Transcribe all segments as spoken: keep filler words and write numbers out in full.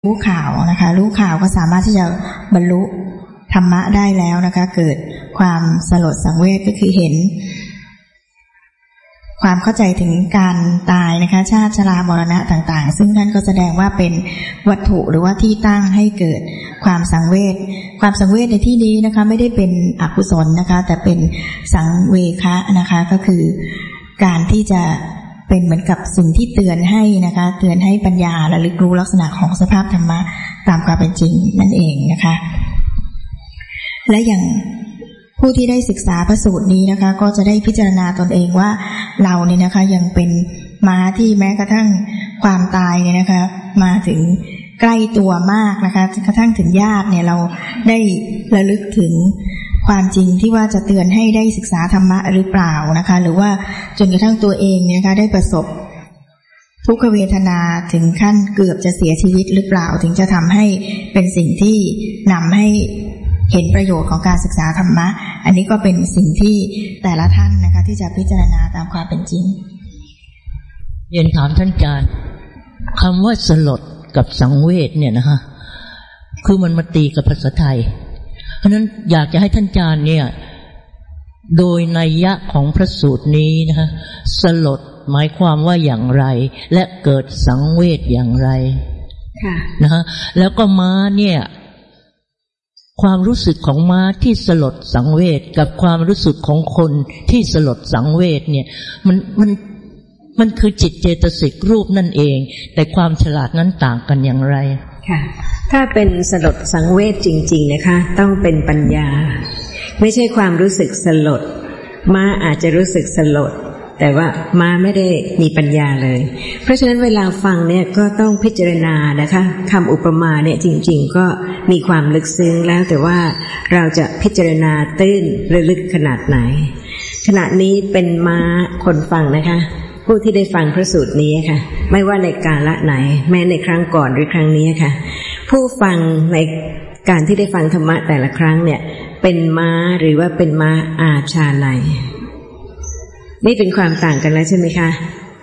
รู้ข่าวนะคะรู้ข่าวก็สามารถที่จะบรรลุธรรมะได้แล้วนะคะเกิดความสลดสังเวชก็คือเห็นความเข้าใจถึงการตายนะคะชาติชรามรณะต่างๆซึ่งท่านก็แสดงว่าเป็นวัตถุหรือว่าที่ตั้งให้เกิดความสังเวชความสังเวชในที่นี้นะคะไม่ได้เป็นอกุศลนะคะแต่เป็นสังเวคะนะคะก็คือการที่จะเป็นเหมือนกับสิ่งที่เตือนให้นะคะเตือนให้ปัญญาระลึกรู้ลักษณะของสภาพธรรมะตามความเป็นจริงนั่นเองนะคะและอย่างผู้ที่ได้ศึกษาพระสูตรนี้นะคะก็จะได้พิจารณาตนเองว่าเราเนี่ยนะคะยังเป็นม้าที่แม้กระทั่งความตายเนี่ยนะคะมาถึงใกล้ตัวมากนะคะกระทั่งถึงญาติเนี่ยเราได้ระลึกถึงความจริงที่ว่าจะเตือนให้ได้ศึกษาธรรมะหรือเปล่านะคะหรือว่าจนกระทั่งตัวเองเนี่ยนะคะได้ประสบทุกขเวทนาถึงขั้นเกือบจะเสียชีวิตหรือเปล่าถึงจะทำให้เป็นสิ่งที่นำให้เห็นประโยชน์ของการศึกษาธรรมะอันนี้ก็เป็นสิ่งที่แต่ละท่านนะคะที่จะพิจารณาตามความเป็นจริงเรียนถามท่านอาจารย์คำว่าสลดกับสังเวชเนี่ยนะคะคือมันมาตีกับภาษาไทยเพราะนั้นอยากจะให้ท่านอาจารย์เนี่ยโดยนัยยะของพระสูตรนี้นะคะสลดหมายความว่าอย่างไรและเกิดสังเวชอย่างไรค่ะนะคะแล้วก็ม้าเนี่ยความรู้สึกของม้าที่สลดสังเวชกับความรู้สึกของคนที่สลดสังเวชเนี่ยมันมันมันคือจิตเจตสิกรูปนั่นเองแต่ความฉลาดนั้นต่างกันอย่างไรค่ะถ้าเป็นสลดสังเวชจริงๆนะคะต้องเป็นปัญญาไม่ใช่ความรู้สึกสลดม้าอาจจะรู้สึกสลดแต่ว่าม้าไม่ได้มีปัญญาเลยเพราะฉะนั้นเวลาฟังเนี่ยก็ต้องพิจารณานะคะคำอุปมาเนี่ยจริงๆก็มีความลึกซึ้งแล้วแต่ว่าเราจะพิจารณาตื้นหรือลึกขนาดไหนขณะนี้เป็นม้าคนฟังนะคะผู้ที่ได้ฟังพระสูตรนี้ค่ะไม่ว่าในกาลไหนแม้ในครั้งก่อนหรือครั้งนี้ค่ะผู้ฟังในการที่ได้ฟังธรรมะแต่ละครั้งเนี่ยเป็นม้าหรือว่าเป็นม้าอาชาไนยนี่เป็นความต่างกันแล้วใช่ไหมคะ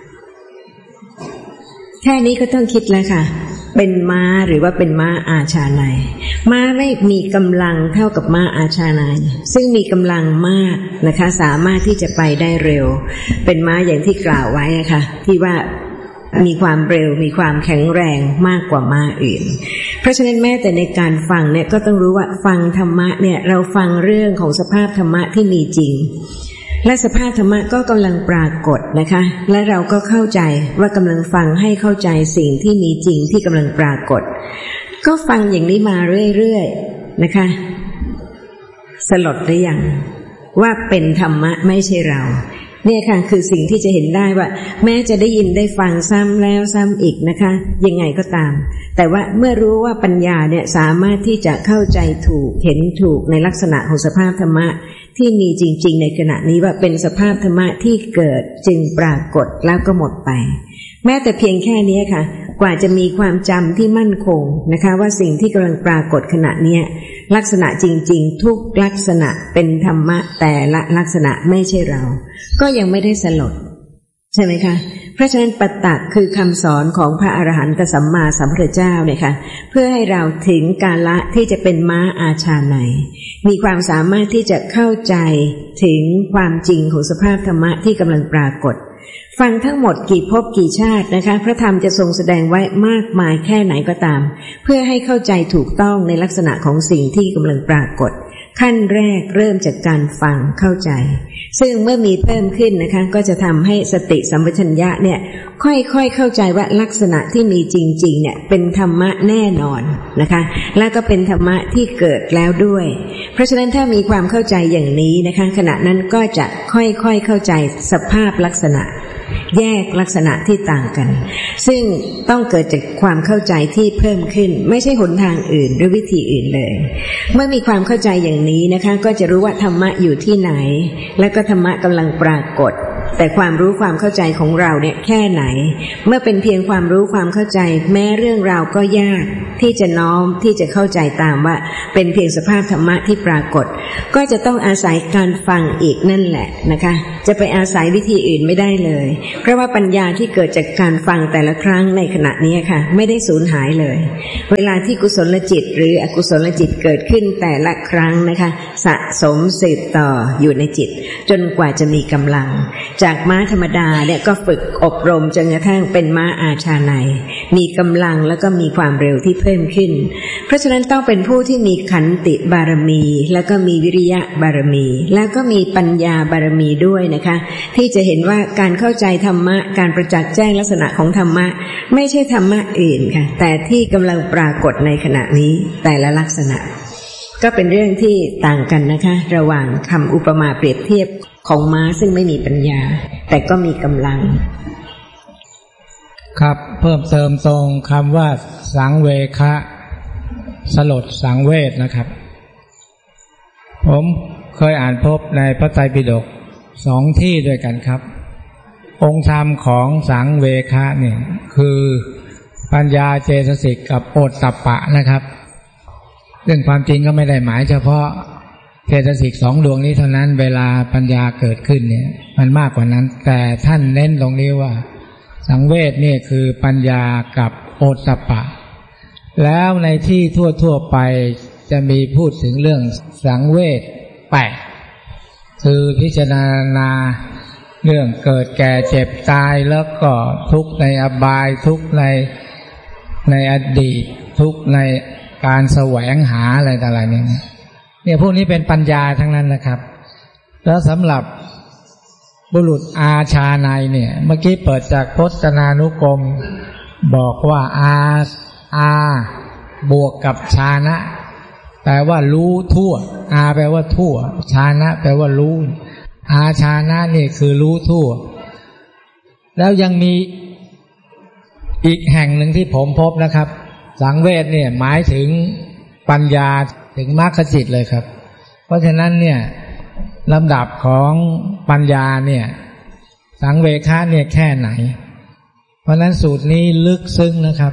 แค่นี้ก็ต้องคิดแล้วค่ะเป็นม้าหรือว่าเป็นม้าอาชาไนยม้าไม่มีกำลังเท่ากับม้าอาชาไนยซึ่งมีกำลังมากนะคะสามารถที่จะไปได้เร็วเป็นม้าอย่างที่กล่าวไว้ค่ะที่ว่ามีความเร็วมีความแข็งแรงมากกว่าม้าอื่นเพราะฉะนั้นแม้แต่ในการฟังเนี่ยก็ต้องรู้ว่าฟังธรรมะเนี่ยเราฟังเรื่องของสภาพธรรมะที่มีจริงและสภาพธรรมะก็กำลังปรากฏนะคะและเราก็เข้าใจว่ากำลังฟังให้เข้าใจสิ่งที่มีจริงที่กำลังปรากฏก็ฟังอย่างนี้มาเรื่อยๆนะคะสลดหรือยังว่าเป็นธรรมะไม่ใช่เราเนี่ยค่ะคือสิ่งที่จะเห็นได้ว่าแม้จะได้ยินได้ฟังซ้ำแล้วซ้ำอีกนะคะยังไงก็ตามแต่ว่าเมื่อรู้ว่าปัญญาเนี่ยสามารถที่จะเข้าใจถูกเห็นถูกในลักษณะของสภาพธรรมะที่มีจริงๆในขณะนี้ว่าเป็นสภาพธรรมะที่เกิดจึงปรากฏแล้วก็หมดไปแม้แต่เพียงแค่นี้ค่ะกว่าจะมีความจำที่มั่นคงนะคะว่าสิ่งที่กำลังปรากฏขณะนี้ลักษณะจริงๆทุกลักษณะเป็นธรรมะแต่ละลักษณะไม่ใช่เราก็ยังไม่ได้สลดใช่ไหมคะเพราะฉะนั้นปตักคือคำสอนของพระอรหันตสัมมาสัมพุทธเจ้าเนี่ยค่ะเพื่อให้เราถึงกาละที่จะเป็นม้าอาชาไนยมีความสามารถที่จะเข้าใจถึงความจริงของสภาพธรรมะที่กำลังปรากฏฟังทั้งหมดกี่ภพกี่ชาตินะคะพระธรรมจะทรงแสดงไว้มากมายแค่ไหนก็ตามเพื่อให้เข้าใจถูกต้องในลักษณะของสิ่งที่กำลังปรากฏขั้นแรกเริ่มจากการฟังเข้าใจซึ่งเมื่อมีเพิ่มขึ้นนะคะก็จะทำให้สติสัมปชัญญะเนี่ยค่อยๆเข้าใจว่าลักษณะที่มีจริงๆเนี่ยเป็นธรรมะแน่นอนนะคะแล้วก็เป็นธรรมะที่เกิดแล้วด้วยเพราะฉะนั้นถ้ามีความเข้าใจอย่างนี้นะคะขณะนั้นก็จะค่อยๆเข้าใจสภาพลักษณะแยกลักษณะที่ต่างกันซึ่งต้องเกิดจากความเข้าใจที่เพิ่มขึ้นไม่ใช่หนทางอื่นหรือวิธีอื่นเลยเมื่อมีความเข้าใจอย่างนี้นะคะก็จะรู้ว่าธรรมะอยู่ที่ไหนและก็ธรรมะกำลังปรากฏแต่ความรู้ความเข้าใจของเราเนี่ยแค่ไหนเมื่อเป็นเพียงความรู้ความเข้าใจแม้เรื่องราวก็ยากที่จะน้อมที่จะเข้าใจตามว่าเป็นเพียงสภาพธรรมะที่ปรากฏก็จะต้องอาศัยการฟังอีกนั่นแหละนะคะจะไปอาศัยวิธีอื่นไม่ได้เลยเพราะว่าปัญญาที่เกิดจากการฟังแต่ละครั้งในขณะนี้ค่ะไม่ได้สูญหายเลยเวลาที่กุศลจิตหรืออกุศลจิตเกิดขึ้นแต่ละครั้งนะคะสะสมสืบต่ออยู่ในจิตจนกว่าจะมีกำลังจากม้าธรรมดาเนี่ยก็ฝึกอบรมจนกระทั่งเป็นม้าอาชาไนยมีกำลังแล้วก็มีความเร็วที่เพิ่มขึ้นเพราะฉะนั้นต้องเป็นผู้ที่มีขันติบารมีแล้วก็มีวิริยะบารมีแล้วก็มีปัญญาบารมีด้วยนะคะที่จะเห็นว่าการเข้าใจธรรมะการประจักษ์แจ้งลักษณะของธรรมะไม่ใช่ธรรมะอื่นค่ะแต่ที่กำลังปรากฏในขณะนี้แต่ละลักษณะก็เป็นเรื่องที่ต่างกันนะคะระหว่างคำอุปมาเปรียบเทียบของม้าซึ่งไม่มีปัญญาแต่ก็มีกำลังครับเพิ่มเติมตรงคำว่าสังเวคะสลดสังเวชนะครับผมเคยอ่านพบในพระไตรปิฎกสองที่ด้วยกันครับองค์ธรรมของสังเวคะเนี่ยคือปัญญาเจตสิกกับโอตตัปปะนะครับซึ่งความจริงก็ไม่ได้หมายเฉพาะเจตสิกสองดวงนี้เท่านั้นเวลาปัญญาเกิดขึ้นเนี่ยมันมากกว่านั้นแต่ท่านเน้นตรงนี้ว่าสังเวชนี่คือปัญญากับโอตตัปปะแล้วในที่ทั่วๆไปจะมีพูดถึงเรื่องสังเวชแปดคือพิจารณาเรื่องเกิดแก่เจ็บตายแล้วก็ทุกข์ในอบายทุกข์ในในอดีตทุกข์ในการแสวงหาอะไรต่ออะไรเนี่ยเนี่ยพวกนี้เป็นปัญญาทั้งนั้นนะครับแล้วสำหรับบุรุษอาชาไนยเนี่ยเมื่อกี้เปิดจากพจนานุกรมบอกว่าอาอาบวกกับชานะแปลว่ารู้ทั่วอาแปลว่าทั่วชานะแปลว่ารู้อาชานะนี่คือรู้ทั่วแล้วยังมีอีกแห่งหนึ่งที่ผมพบนะครับสังเวชเนี่ยหมายถึงปัญญาถึงมรรคจิตเลยครับเพราะฉะนั้นเนี่ยลำดับของปัญญาเนี่ยสังเวคะเนี่ยแค่ไหนเพราะนั้นสูตรนี้ลึกซึ้งนะครับ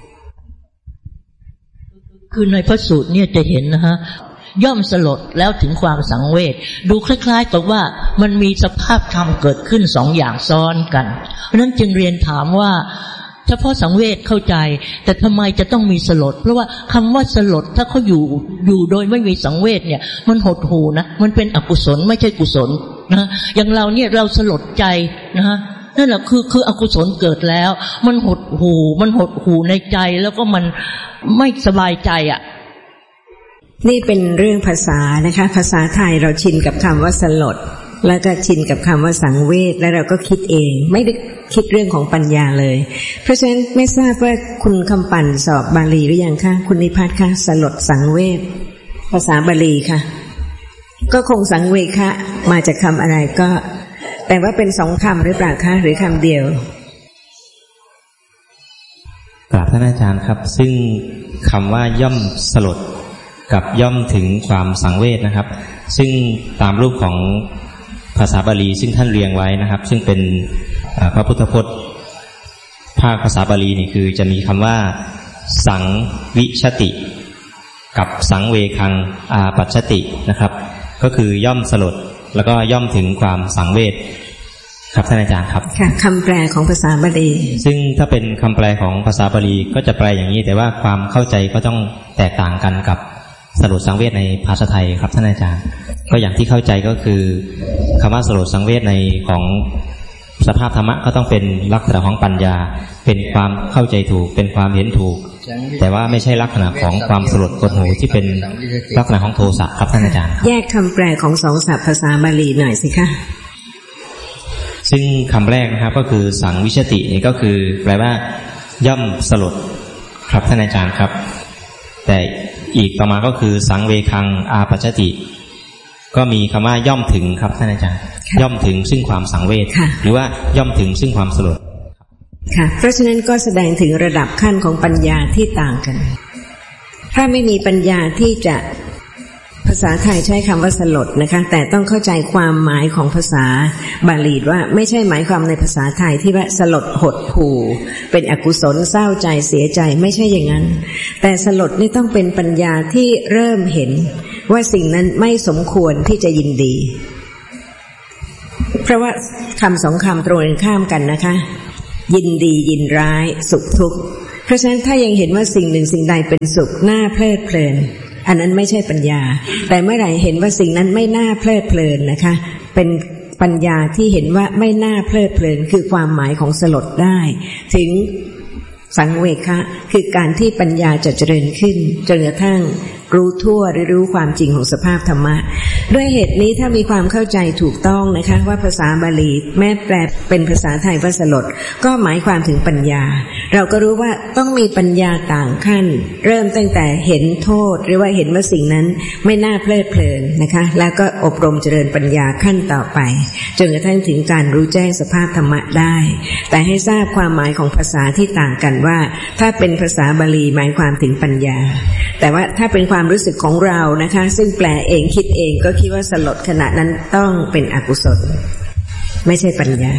คือในพระสูตรเนี่ยจะเห็นนะฮะย่อมสลดแล้วถึงความสังเวชดูคล้ายๆกับว่ามันมีสภาพธรรมเกิดขึ้นสองอย่างซ้อนกันเพราะนั้นจึงเรียนถามว่าเฉพาะสังเวชเข้าใจแต่ทำไมจะต้องมีสลดเพราะว่าคำว่าสลดถ้าเขาอยู่อยู่โดยไม่มีสังเวชเนี่ยมันหดหู่นะมันเป็นอกุศลไม่ใช่กุศลนะอย่างเราเนี่ยเราสลดใจนะฮะนั่นแหละคือคืออกุศลเกิดแล้วมันหดหู่มันหดหู่ในใจแล้วก็มันไม่สบายใจอ่ะนี่เป็นเรื่องภาษานะคะภาษาไทยเราชินกับคำว่าสลดแล้วก็ชินกับคำว่าสังเวชแล้วเราก็คิดเองไม่ได้คิดเรื่องของปัญญาเลยเพราะฉะนั้นไม่ทราบว่าคุณคำปั่นสอบบาลีหรือยังคะคุณนิพัฒน์คะสลดสังเวชภาษาบาลีค่ะก็คงสังเวคะมาจากคำอะไรก็แต่ว่าเป็นสองคำหรือเปล่าคะหรือคำเดียวกราบท่านอาจารย์ครับซึ่งคำว่าย่อมสลดกับย่อมถึงความสังเวชนะครับซึ่งตามรูปของภาษาบาลีซึ่งท่านเรียงไว้นะครับซึ่งเป็นพระพุทธพจน์ภาคภาษาบาลีนี่คือจะมีคำว่าสังวิชติกับสังเวคังอาปัชชตินะครับก็คือย่อมสลดแล้วก็ย่อมถึงความสังเวชครับท่านอาจารย์ครับค่ะคำแปลของภาษาบาลีซึ่งถ้าเป็นคำแปลของภาษาบาลีก็จะแปลอย่างนี้แต่ว่าความเข้าใจก็ต้องแตกต่างกันกับสลดสังเวชในภาษาไทยครับท่านอาจารย์ก็อย่างที่เข้าใจก็คือคำว่าสลดสังเวชในของสภาพธรรมะก็ต้องเป็นลักษณะของปัญญาเป็นความเข้าใจถูกเป็นความเห็นถูกแต่ว่าไม่ใช่ลักษณะของความสลดกดหูที่เป็นลักษณะของโทสะครับท่านอาจารย์แยกคำแปลของสองศัพท์ภาษาบาลีหน่อยสิคะซึ่งคำแรกนะครับก็คือสังวิชตินี่ก็คือแปลว่าย่อมสลดครับท่านอาจารย์ครับแต่อีกต่อมาก็คือสังเวคังอาปัชชติก็มีคำว่าย่อมถึงครับท่านอาจารย์ย่อมถึงซึ่งความสังเวชหรือว่าย่อมถึงซึ่งความสลดค่ะเพราะฉะนั้นก็แสดงถึงระดับขั้นของปัญญาที่ต่างกันถ้าไม่มีปัญญาที่จะภาษาไทยใช้คำว่าสลดนะคะแต่ต้องเข้าใจความหมายของภาษาบาลีว่าไม่ใช่หมายความในภาษาไทยที่ว่าสลดหดหู่เป็นอกุศลเศร้าใจเสียใจไม่ใช่อย่างนั้นแต่สลดนี่ต้องเป็นปัญญาที่เริ่มเห็นว่าสิ่งนั้นไม่สมควรที่จะยินดีเพราะว่าคำสองคำตรงกันข้ามกันนะคะยินดียินร้ายสุขทุกข์เพราะฉะนั้นถ้ายังเห็นว่าสิ่งหนึ่งสิ่งใดเป็นสุขน่าเพลิดเพลินอันนั้นไม่ใช่ปัญญาแต่เมื่อไหร่เห็นว่าสิ่งนั้นไม่น่าเพลิดเพลินนะคะเป็นปัญญาที่เห็นว่าไม่น่าเพลิดเพลินคือความหมายของสลดได้ถึงสังเวคะคือการที่ปัญญาจะเจริญขึ้นจนกระทั่งรู้ทั่วหรือรู้ความจริงของสภาพธรรมะด้วยเหตุนี้ถ้ามีความเข้าใจถูกต้องนะคะว่าภาษาบาลีแม้แปลเป็นภาษาไทยว่าสลดก็หมายความถึงปัญญาเราก็รู้ว่าต้องมีปัญญาต่างขั้นเริ่มตั้งแต่เห็นโทษหรือว่าเห็นว่าสิ่งนั้นไม่น่าเพลิดเพลินนะคะแล้วก็อบรมเจริญปัญญาขั้นต่อไปจนกระทั่งถึงการรู้แจ้งสภาพธรรมะได้แต่ให้ทราบความหมายของภาษาที่ต่างกันว่าถ้าเป็นภาษาบาลีหมายความถึงปัญญาแต่ว่าถ้าเป็นความรู้สึกของเรานะคะซึ่งแปลเองคิดเองก็คิดว่าสลดขณะนั้นต้องเป็นอกุศลไม่ใช่ปัญญา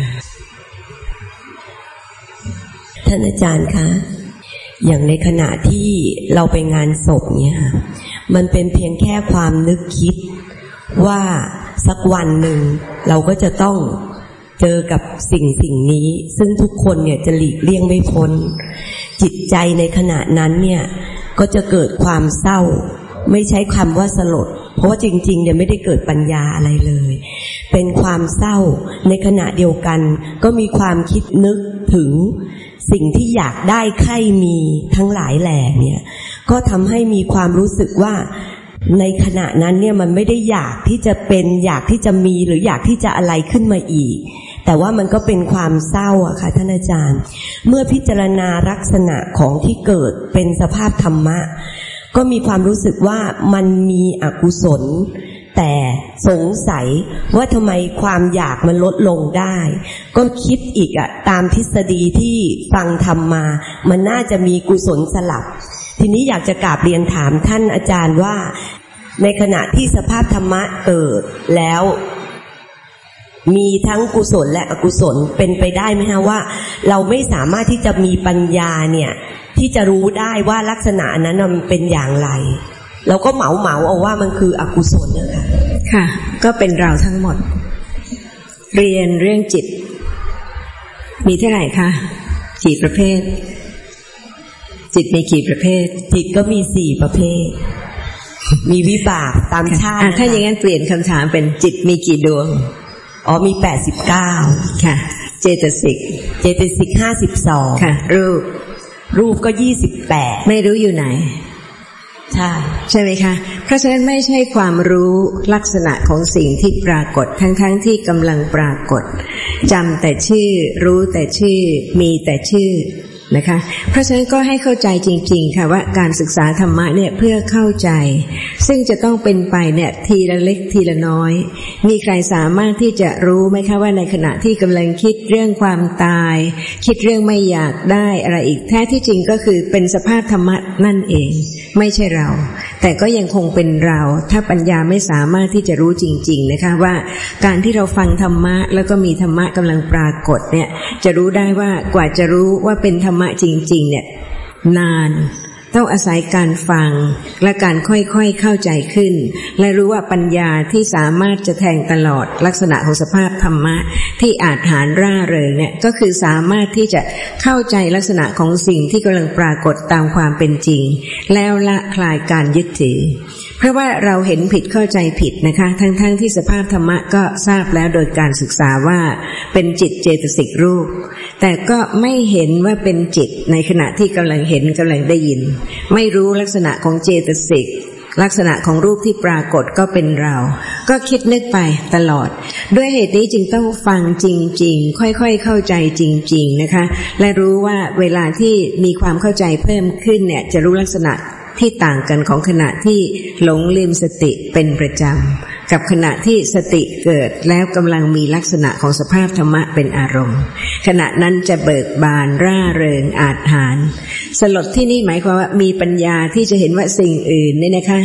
ท่านอาจารย์คะอย่างในขณะที่เราไปงานศพเนี่ยมันเป็นเพียงแค่ความนึกคิดว่าสักวันหนึ่งเราก็จะต้องเจอกับสิ่งสิ่งนี้ซึ่งทุกคนเนี่ยจะหลีกเลี่ยงไม่พ้นจิตใจในขณะนั้นเนี่ยก็จะเกิดความเศร้าไม่ใช้คำว่าสลดเพราะว่าจริงๆเนี่ยไม่ได้เกิดปัญญาอะไรเลยเป็นความเศร้าในขณะเดียวกันก็มีความคิดนึกถึงสิ่งที่อยากได้ใคร่มีทั้งหลายแหล่เนี่ยก็ทำให้มีความรู้สึกว่าในขณะนั้นเนี่ยมันไม่ได้อยากที่จะเป็นอยากที่จะมีหรืออยากที่จะอะไรขึ้นมาอีกแต่ว่ามันก็เป็นความเศร้าอะค่ะท่านอาจารย์เมื่อพิจารณาลักษณะของที่เกิดเป็นสภาพธรรมะก็มีความรู้สึกว่ามันมีอกุศลแต่สงสัยว่าทำไมความอยากมันลดลงได้ก็คิดอีกอะตามทฤษฎีที่ฟังธรรมมามันน่าจะมีกุศลสลับทีนี้อยากจะกราบเรียนถามท่านอาจารย์ว่าในขณะที่สภาพธรรมะเกิดแล้วมีทั้งกุศลและอกุศลเป็นไปได้ไหมคะว่าเราไม่สามารถที่จะมีปัญญาเนี่ยที่จะรู้ได้ว่าลักษณะนั้นมันเป็นอย่างไรเราก็เหมาเหมาเอาว่ามันคืออกุศลนะคะค่ะก็เป็นเราทั้งหมดเรียนเรื่องจิตมีเท่าไหร่คะกี่ประเภทจิตมีกี่ประเภทจิตก็มีสี่ประเภทมีวิบากตามชาติถ้าอย่างนั้นเปลี่ยนคำถามเป็นจิตมีกี่ดวงอ๋อมีแปดสิบเก้าค่ะเจตสิกเจตสิกห้าสิบสองค่ะรูปรูปก็ยี่สิบแปดไม่รู้อยู่ไหนใช่ใช่ไหมคะเพราะฉะนั้นไม่ใช่ความรู้ลักษณะของสิ่งที่ปรากฏทั้งๆ ท, ที่กำลังปรากฏจำแต่ชื่อรู้แต่ชื่อมีแต่ชื่อนะคะเพราะฉะนั้นก็ให้เข้าใจจริงๆค่ะว่าการศึกษาธรรมะเนี่ยเพื่อเข้าใจซึ่งจะต้องเป็นไปเนี่ยทีละเล็กทีละน้อยมีใครสามารถที่จะรู้ไหมคะว่าในขณะที่กำลังคิดเรื่องความตายคิดเรื่องไม่อยากได้อะไรอีกแท้ที่จริงก็คือเป็นสภาพธรรมะนั่นเองไม่ใช่เราแต่ก็ยังคงเป็นเราถ้าปัญญาไม่สามารถที่จะรู้จริงๆนะคะว่าการที่เราฟังธรรมะแล้วก็มีธรรมะกำลังปรากฏเนี่ยจะรู้ได้ว่ากว่าจะรู้ว่าเป็นธรรมะจริงๆเนี่ยนานต้องอาศัยการฟังและการค่อยๆเข้าใจขึ้นและรู้ว่าปัญญาที่สามารถจะแทงตลอดลักษณะของสภาพธรรมะที่อาจหารร่าเริงเนี่ยก็คือสามารถที่จะเข้าใจลักษณะของสิ่งที่กำลังปรากฏตามความเป็นจริงแล้วละคลายการยึดถือเพราะว่าเราเห็นผิดเข้าใจผิดนะคะทั้งๆ ท, ที่สภาพธรรมะก็ทราบแล้วโดยการศึกษาว่าเป็นจิตเจตสิกรูปแต่ก็ไม่เห็นว่าเป็นจิตในขณะที่กำลังเห็นกำลังได้ยินไม่รู้ลักษณะของเจตสิกลักษณะของรูปที่ปรากฏก็เป็นเราก็คิดนึกไปตลอดด้วยเหตุนี้จึงต้องฟังจริงๆค่อยๆเข้าใจจริงๆนะคะและรู้ว่าเวลาที่มีความเข้าใจเพิ่มขึ้นเนี่ยจะรู้ลักษณะที่ต่างกันของขณะที่หลงลืมสติเป็นประจำกับขณะที่สติเกิดแล้วกำลังมีลักษณะของสภาพธรรมะเป็นอารมณ์ขณะนั้นจะเบิกบานร่าเริงอาจหาญสลดที่นี่หมายความว่ามีปัญญาที่จะเห็นว่าสิ่งอื่นเนี่ยนะคะ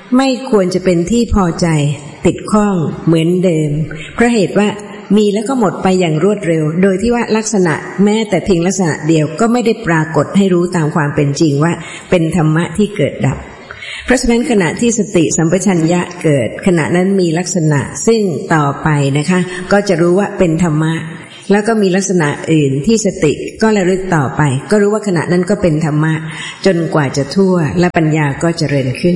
ไม่ควรจะเป็นที่พอใจติดข้องเหมือนเดิมเพราะเหตุว่ามีแล้วก็หมดไปอย่างรวดเร็วโดยที่ว่าลักษณะแม้แต่เพียงลักษณะเดียวก็ไม่ได้ปรากฏให้รู้ตามความเป็นจริงว่าเป็นธรรมะที่เกิดดับเพราะฉะนั้นขณะที่สติสัมปชัญญะเกิดขณะนั้นมีลักษณะซึ่งต่อไปนะคะก็จะรู้ว่าเป็นธรรมะแล้วก็มีลักษณะอื่นที่สติก็ระลึกต่อไปก็รู้ว่าขณะนั้นก็เป็นธรรมะจนกว่าจะทั่วและปัญญาก็เจริญขึ้น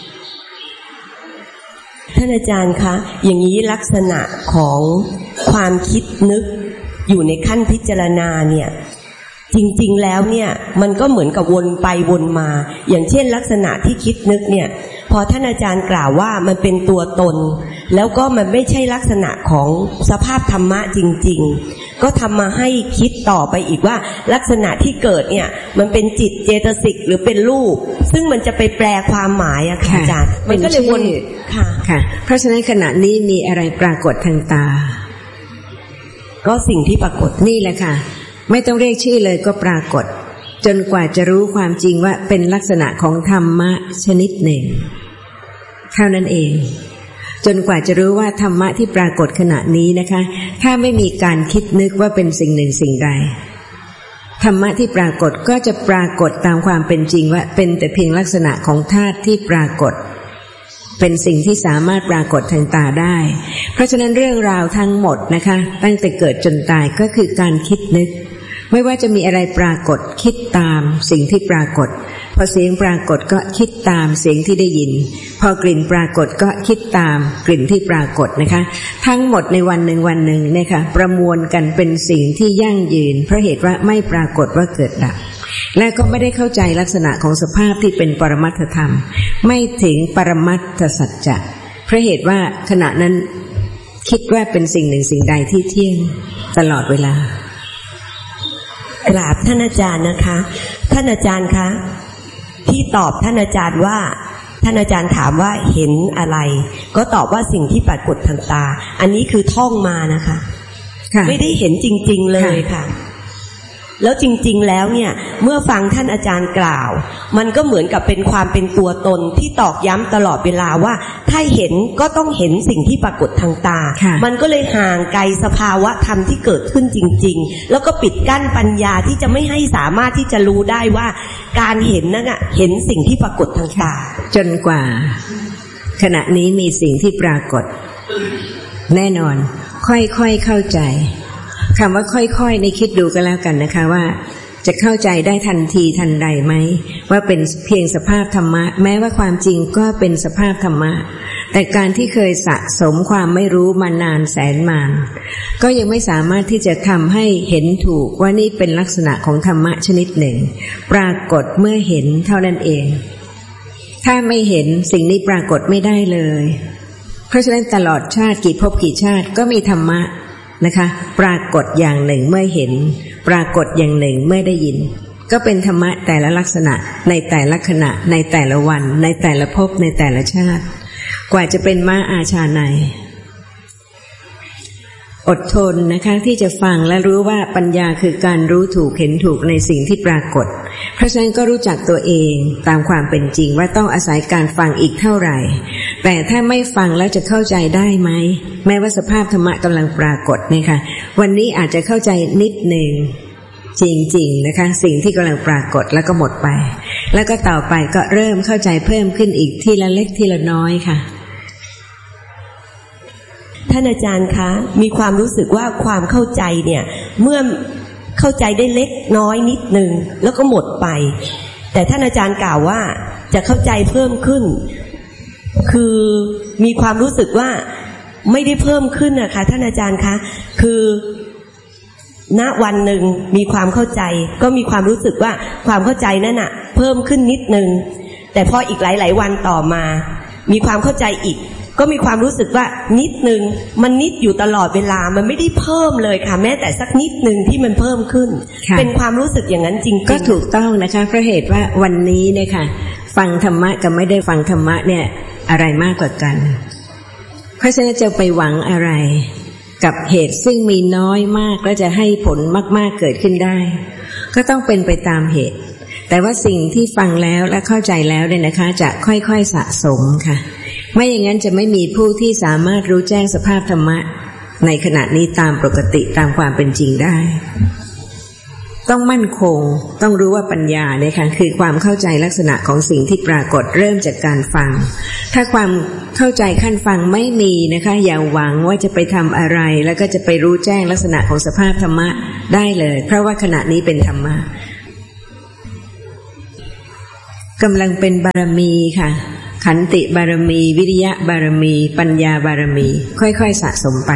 ท่านอาจารย์คะอย่างนี้ลักษณะของความคิดนึกอยู่ในขั้นพิจารณาเนี่ยจริงๆแล้วเนี่ยมันก็เหมือนกับวนไปวนมาอย่างเช่นลักษณะที่คิดนึกเนี่ยพอท่านอาจารย์กล่าวว่ามันเป็นตัวตนแล้วก็มันไม่ใช่ลักษณะของสภาพธรรมะจริงๆก็ทำมาให้คิดต่อไปอีกว่าลักษณะที่เกิดเนี่ยมันเป็นจิตเจตสิกหรือเป็นรูปซึ่งมันจะไปแปลความหมายอะค่ะอาจารย์มันก็เลยวนค่ะค่ะเพราะฉะนั้นขณะนี้มีอะไรปรากฏทางตาก็สิ่งที่ปรากฏนี่แหละค่ะไม่ต้องเรียกชื่อเลยก็ปรากฏจนกว่าจะรู้ความจริงว่าเป็นลักษณะของธรรมะชนิดหนึ่งเท่านั้นเองจนกว่าจะรู้ว่าธรรมะที่ปรากฏขณะนี้นะคะถ้าไม่มีการคิดนึกว่าเป็นสิ่งหนึ่งสิ่งใดธรรมะที่ปรากฏก็จะปรากฏตามความเป็นจริงว่าเป็นแต่เพียงลักษณะของธาตุที่ปรากฏเป็นสิ่งที่สามารถปรากฏทางตาได้เพราะฉะนั้นเรื่องราวทั้งหมดนะคะตั้งแต่เกิดจนตายก็คือการคิดนึกไม่ว่าจะมีอะไรปรากฏคิดตามสิ่งที่ปรากฏพอเสียงปรากฏก็คิดตามเสียงที่ได้ยินพอกลิ่นปรากฏก็คิดตามกลิ่นที่ปรากฏนะคะทั้งหมดในวันหนึ่งวันหนึ่งเนี่ยค่ะประมวลกันเป็นสิ่งที่ยั่งยืนเพราะเหตุว่าไม่ปรากฏว่าเกิดดับและก็ไม่ได้เข้าใจลักษณะของสภาพที่เป็นปรมัตถธรรมไม่ถึงปรมัตถสัจจะเพราะเหตุว่าขณะนั้นคิดว่าเป็นสิ่งหนึ่งสิ่งใดที่เที่ยงตลอดเวลากราบท่านอาจารย์นะคะท่านอาจารย์คะที่ตอบท่านอาจารย์ว่าท่านอาจารย์ถามว่าเห็นอะไรก็ตอบว่าสิ่งที่ปรากฏทางตาอันนี้คือท่องมานะคะไม่ได้เห็นจริงๆเลยค่ะแล้วจริงๆแล้วเนี่ยเมื่อฟังท่านอาจารย์กล่าวมันก็เหมือนกับเป็นความเป็นตัวตนที่ตอกย้ำตลอดเวลาว่าถ้าเห็นก็ต้องเห็นสิ่งที่ปรากฏทางตามันก็เลยห่างไกลสภาวะธรรมที่เกิดขึ้นจริงๆแล้วก็ปิดกั้นปัญญาที่จะไม่ให้สามารถที่จะรู้ได้ว่าการเห็นนั่นอะเห็นสิ่งที่ปรากฏทางตาจนกว่าขณะนี้มีสิ่งที่ปรากฏแน่นอนค่อยๆเข้าใจคำว่าค่อยๆในคิดดูกันแล้วกันนะคะว่าจะเข้าใจได้ทันทีทันใดไหมว่าเป็นเพียงสภาพธรรมะแม้ว่าความจริงก็เป็นสภาพธรรมะแต่การที่เคยสะสมความไม่รู้มานานแสนนานก็ยังไม่สามารถที่จะทำให้เห็นถูกว่านี่เป็นลักษณะของธรรมะชนิดหนึ่งปรากฏเมื่อเห็นเท่านั้นเองถ้าไม่เห็นสิ่งนี้ปรากฏไม่ได้เลยเพราะฉะนั้นตลอดชาติกี่ภพกี่ชาติก็มีธรรมะนะคะปรากฏอย่างหนึ่งเมื่อเห็นปรากฏอย่างหนึ่งเมื่อได้ยินก็เป็นธรรมะแต่ละลักษณะในแต่ละขณะในแต่ละวันในแต่ละภพในแต่ละชาติกว่าจะเป็นม้าอาชาไนยอดทนนะคะที่จะฟังและรู้ว่าปัญญาคือการรู้ถูกเห็นถูกในสิ่งที่ปรากฏเพราะฉะนั้นก็รู้จักตัวเองตามความเป็นจริงว่าต้องอาศัยการฟังอีกเท่าไหร่แต่ถ้าไม่ฟังแล้วจะเข้าใจได้ไหมแม้ว่าสภาพธรรมะกำลังปรากฏเนี่ยค่ะวันนี้อาจจะเข้าใจนิดหนึ่งจริงๆนะคะสิ่งที่กำลังปรากฏแล้วก็หมดไปแล้วก็ต่อไปก็เริ่มเข้าใจเพิ่มขึ้นอีกทีละเล็กทีละน้อยค่ะท่านอาจารย์คะมีความรู้สึกว่าความเข้าใจเนี่ยเมื่อเข้าใจได้เล็กน้อยนิดนึงแล้วก็หมดไปแต่ท่านอาจารย์กล่าวว่าจะเข้าใจเพิ่มขึ้นคือมีความรู้สึกว่าไม่ได้เพิ่มขึ้นนะคะท่านอาจารย์คะคือณวันหนึ่งมีความเข้าใจก็มีความรู้สึกว่าความเข้าใจนั่นน่ะเพิ่มขึ้นนิดนึงแต่พออีกหลายๆวันต่อมามีความเข้าใจอีกก็มีความรู้สึกว่านิดนึงมันนิดอยู่ตลอดเวลามันไม่ได้เพิ่มเลยค่ะแม้แต่สักนิดนึงที่มันเพิ่มขึ้นเป็นความรู้สึกอย่างนั้นจริงๆก็ถูกต้องนะคะเพราะเหตุว่าวันนี้เนี่ยค่ะฟังธรรมะกับไม่ได้ฟังธรรมะเนี่ยอะไรมากกว่ากันเพราะฉะนั้นจะไปหวังอะไรกับเหตุซึ่งมีน้อยมากแล้วจะให้ผลมากๆเกิดขึ้นได้ก็ต้องเป็นไปตามเหตุแต่ว่าสิ่งที่ฟังแล้วและเข้าใจแล้วเนี่ยนะคะจะค่อยๆสะสมค่ะไม่อย่างนั้นจะไม่มีผู้ที่สามารถรู้แจ้งสภาพธรรมะในขณะนี้ตามปกติตามความเป็นจริงได้ต้องมั่นคงต้องรู้ว่าปัญญาเนี่ยค่ะคือความเข้าใจลักษณะของสิ่งที่ปรากฏเริ่มจากการฟังถ้าความเข้าใจขั้นฟังไม่มีนะคะอย่าหวังว่าจะไปทำอะไรแล้วก็จะไปรู้แจ้งลักษณะของสภาพธรรมะได้เลยเพราะว่าขณะนี้เป็นธรรมะกำลังเป็นบารมีค่ะขันติบารมีวิริยะบารมีปัญญาบารมีค่อยๆสะสมไป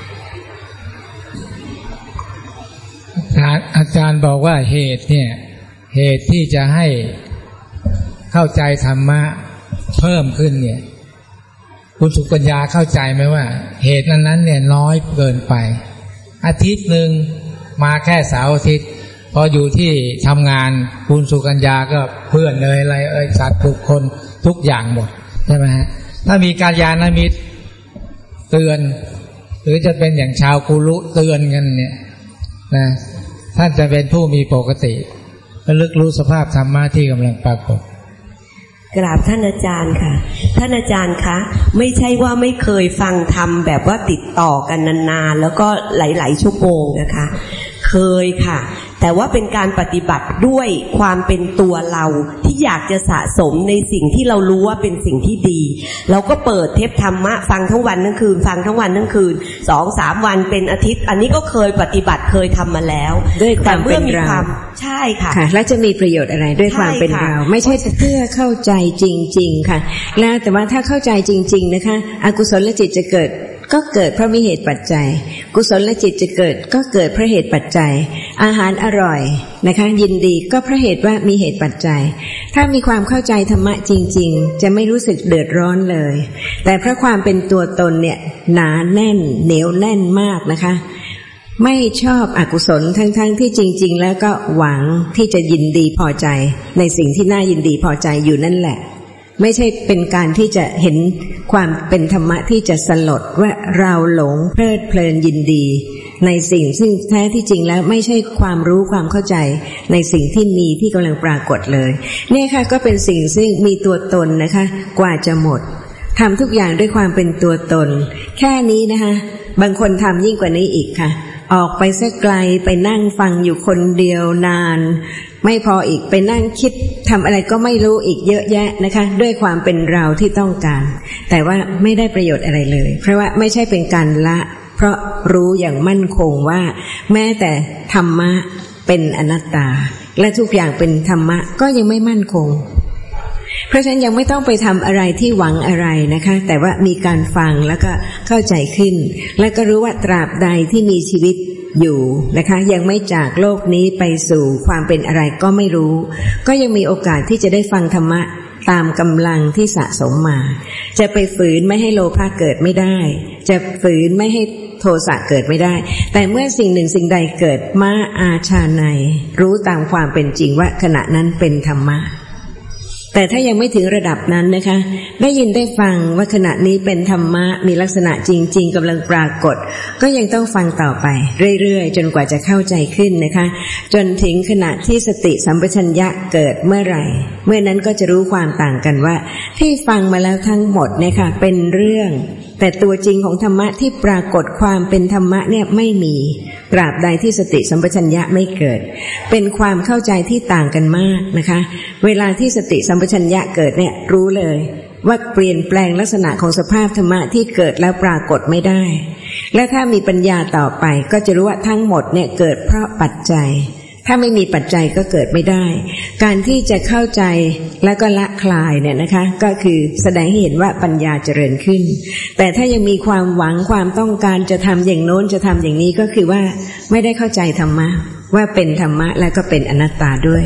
อาจารย์บอกว่าเหตุเนี่ยเหตุที่จะให้เข้าใจธรรมะเพิ่มขึ้นเนี่ยคุณสุกัญญาเข้าใจไหมว่าเหตุนั้นๆเนี่ยน้อยเกินไปอาทิตย์หนึ่งมาแค่เสาร์อาทิตย์พออยู่ที่ทำงานคุณสุกัญญาก็เพื่อนเลยอะไรเอ่ยสัตว์บุคคลทุกอย่างหมดใช่ไหมฮะถ้ามีกัลยาณมิตรเตือนหรือจะเป็นอย่างชาวกุลุเตือนกันเนี่ยนะท่านจะเป็นผู้มีปกติระลึกรู้สภาพธรรมะที่กำลังปรากฏกราบท่านอาจารย์ค่ะท่านอาจารย์คะไม่ใช่ว่าไม่เคยฟังธรรมแบบว่าติดต่อกันนานๆแล้วก็หลายๆชั่วโมงนะคะเคยค่ะแต่ว่าเป็นการปฏิบัติด้วยความเป็นตัวเราที่อยากจะสะสมในสิ่งที่เรารู้ว่าเป็นสิ่งที่ดีเราก็เปิดเทปธรรมะฟังทั้งวันทั้งคืนฟังทั้งวันทั้งคืนสองสามวันเป็นอาทิตย์อันนี้ก็เคยปฏิบัติเคยทำมาแล้วด้วยความเป็นเราใช่ค่ะค่ะและจะมีประโยชน์อะไรด้วยความเป็นเราไม่ใช่เพื่อเข้าใจจริงๆค่ะแล้วแต่ว่าถ้าเข้าใจจริงๆนะคะอกุศลจิตจะเกิดก็เกิดเพราะมีเหตุปัจจัยกุศลจิตจะเกิดก็เกิดเพราะเหตุปัจจัยอาหารอร่อยนะคะยินดีก็เพราะเหตุว่ามีเหตุปัจจัยถ้ามีความเข้าใจธรรมะจริงๆจะไม่รู้สึกเดือดร้อนเลยแต่เพราะความเป็นตัวตนเนี่ยหนาแน่นเหนียวแน่นมากนะคะไม่ชอบอกุศลทั้งๆที่จริงๆแล้วก็หวังที่จะยินดีพอใจในสิ่งที่น่ายินดีพอใจอยู่นั่นแหละไม่ใช่เป็นการที่จะเห็นความเป็นธรรมะที่จะสลดว่าเราหลงเพลิดเพลินยินดีในสิ่งซึ่งแท้ที่จริงแล้วไม่ใช่ความรู้ความเข้าใจในสิ่งที่มีที่กำลังปรากฏเลยนี่ค่ะก็เป็นสิ่งซึ่งมีตัวตนนะคะกว่าจะหมดทำทุกอย่างด้วยความเป็นตัวตนแค่นี้นะคะบางคนทำยิ่งกว่านี้อีกค่ะออกไปสักไกลไปนั่งฟังอยู่คนเดียวนานไม่พออีกไปนั่งคิดทำอะไรก็ไม่รู้อีกเยอะแยะนะคะด้วยความเป็นเราที่ต้องการแต่ว่าไม่ได้ประโยชน์อะไรเลยเพราะว่าไม่ใช่เป็นการละเพราะรู้อย่างมั่นคงว่าแม้แต่ธรรมะเป็นอนัตตาและทุกอย่างเป็นธรรมะก็ยังไม่มั่นคงเพราะฉะนั้นยังไม่ต้องไปทำอะไรที่หวังอะไรนะคะแต่ว่ามีการฟังแล้วก็เข้าใจขึ้นแล้วก็รู้ว่าตราบใดที่มีชีวิตอยู่นะคะยังไม่จากโลกนี้ไปสู่ความเป็นอะไรก็ไม่รู้ก็ยังมีโอกาสที่จะได้ฟังธรรมะตามกำลังที่สะสมมาจะไปฝืนไม่ให้โลภะเกิดไม่ได้จะฝืนไม่ให้โทสะเกิดไม่ได้แต่เมื่อสิ่งหนึ่งสิ่งใดเกิดมาอาชาในรู้ตามความเป็นจริงว่าขณะนั้นเป็นธรรมะแต่ถ้ายังไม่ถึงระดับนั้นนะคะได้ยินได้ฟังว่าขณะนี้เป็นธรรมะมีลักษณะจริงๆกำลังปรากฏก็ยังต้องฟังต่อไปเรื่อยๆจนกว่าจะเข้าใจขึ้นนะคะจนถึงขณะที่สติสัมปชัญญะเกิดเมื่อไหร่เมื่อนั้นก็จะรู้ความต่างกันว่าที่ฟังมาแล้วทั้งหมดเนี่ยค่ะเป็นเรื่องแต่ตัวจริงของธรรมะที่ปรากฏความเป็นธรรมะเนี่ยไม่มีตราบใดที่สติสัมปชัญญะไม่เกิดเป็นความเข้าใจที่ต่างกันมากนะคะเวลาที่สติสัมปชัญญะเกิดเนี่ยรู้เลยว่าเปลี่ยนแปลงลักษณะของสภาพธรรมะที่เกิดแล้วปรากฏไม่ได้และถ้ามีปัญญาต่อไปก็จะรู้ว่าทั้งหมดเนี่ยเกิดเพราะปัจจัยถ้าไม่มีปัจจัยก็เกิดไม่ได้การที่จะเข้าใจแล้วก็ละคลายเนี่ยนะคะก็คือแสดงให้เห็นว่าปัญญาเจริญขึ้นแต่ถ้ายังมีความหวังความต้องการจะทำอย่างโน้นจะทำอย่างนี้ก็คือว่าไม่ได้เข้าใจธรรมะว่าเป็นธรรมะแล้วก็เป็นอนัตตาด้วย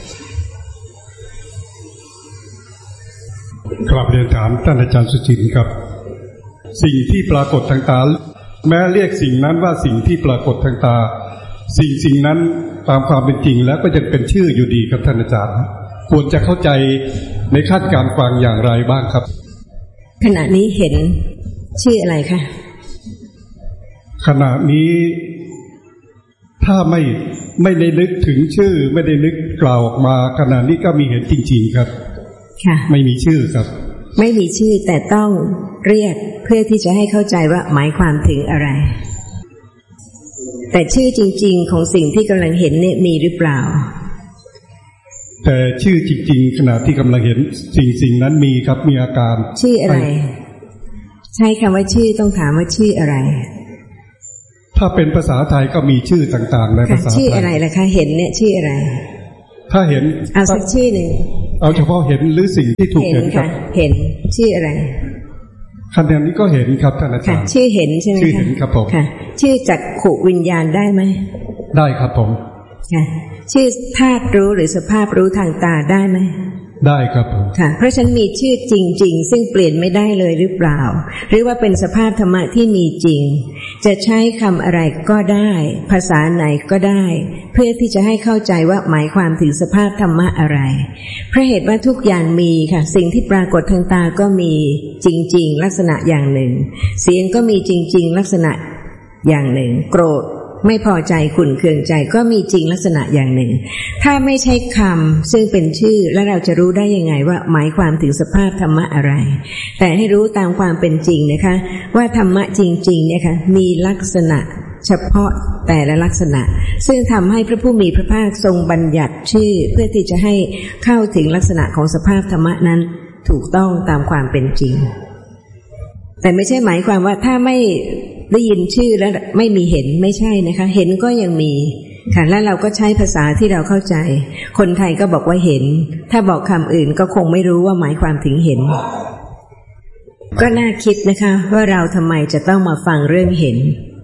กราบเรียนถามท่านอาจารย์สุจินต์ครับสิ่งที่ปรากฏทางตาแม้เรียกสิ่งนั้นว่าสิ่งที่ปรากฏทางตาสิ่งสิ่งนั้นตามความเป็นจริงแล้วก็จะเป็นชื่ออยู่ดีครับท่านอาจารย์ควรจะเข้าใจในขั้นการฟังอย่างไรบ้างครับขณะนี้เห็นชื่ออะไรคะขณะนี้ถ้าไม่ไม่ได้นึกถึงชื่อไม่ได้นึกกล่าวออกมาขณะนี้ก็มีเห็นจริงๆครับค่ะไม่มีชื่อครับไม่มีชื่อแต่ต้องเรียกเพื่อที่จะให้เข้าใจว่าหมายความถึงอะไรแต่ชื่อจริงๆของสิ่งที่กำลังเห็นเนี่ยมีหรือเปล่าแต่ชื่อจริงๆขณะที่กำลังเห็นสิ่งสิ่งนั้นมีครับมีอาการชื่ออะไรใช่คำว่าชื่อต้องถามว่าชื่ออะไรถ้าเป็นภาษาไทยก็มีชื่อต่างๆในภาษาไทยชื่ออะไรล่ะคะเห็นเนี่ยชื่ออะไรถ้าเห็นเอาสักชื่อหนึ่งเอาเฉพาะเห็นหรือสิ่งที่ถูกเห็นครับเห็นชื่ออะไรคำนี้ก็เห็นครับท่านอาจารย์ชื่อเห็นใช่ไหมคะชื่อเห็นครับผมค่ะชื่อจักขุวิญญาณได้ไหมได้ครับผมค่ะชื่อธาตุรู้หรือสภาพรู้ทางตาได้ไหมได้ครับผมค่ะเพราะฉันมีชื่อจริงๆซึ่งเปลี่ยนไม่ได้เลยหรือเปล่าหรือว่าเป็นสภาพธรรมะที่มีจริงจะใช้คำอะไรก็ได้ภาษาไหนก็ได้เพื่อที่จะให้เข้าใจว่าหมายความถึงสภาพธรรมะอะไรเพราะเหตุว่าทุกอย่างมีค่ะสิ่งที่ปรากฏทางตาก็มีจริงๆลักษณะอย่างหนึ่งเสียงก็มีจริงๆลักษณะอย่างหนึ่งโกรธไม่พอใจขุ่นเคืองใจก็มีจริงลักษณะอย่างหนึ่งถ้าไม่ใช่คำซึ่งเป็นชื่อแล้วเราจะรู้ได้ยังไงว่าหมายความถึงสภาพธรรมะอะไรแต่ให้รู้ตามความเป็นจริงนะคะว่าธรรมะจริงๆเนี่ยค่ะมีลักษณะเฉพาะแต่ละลักษณะซึ่งทำให้พระผู้มีพระภาคทรงบัญญัติชื่อเพื่อที่จะให้เข้าถึงลักษณะของสภาพธรรมะนั้นถูกต้องตามความเป็นจริงแต่ไม่ใช่หมายความว่าถ้าไม่ได้ยินชื่อแล้วไม่มีเห็นไม่ใช่นะคะเห็นก็ยังมีค่ะแล้วเราก็ใช้ภาษาที่เราเข้าใจคนไทยก็บอกว่าเห็นถ้าบอกคำอื่นก็คงไม่รู้ว่าหมายความถึงเห็นก็น่าคิดนะคะว่าเราทำไมจะต้องมาฟังเรื่องเห็น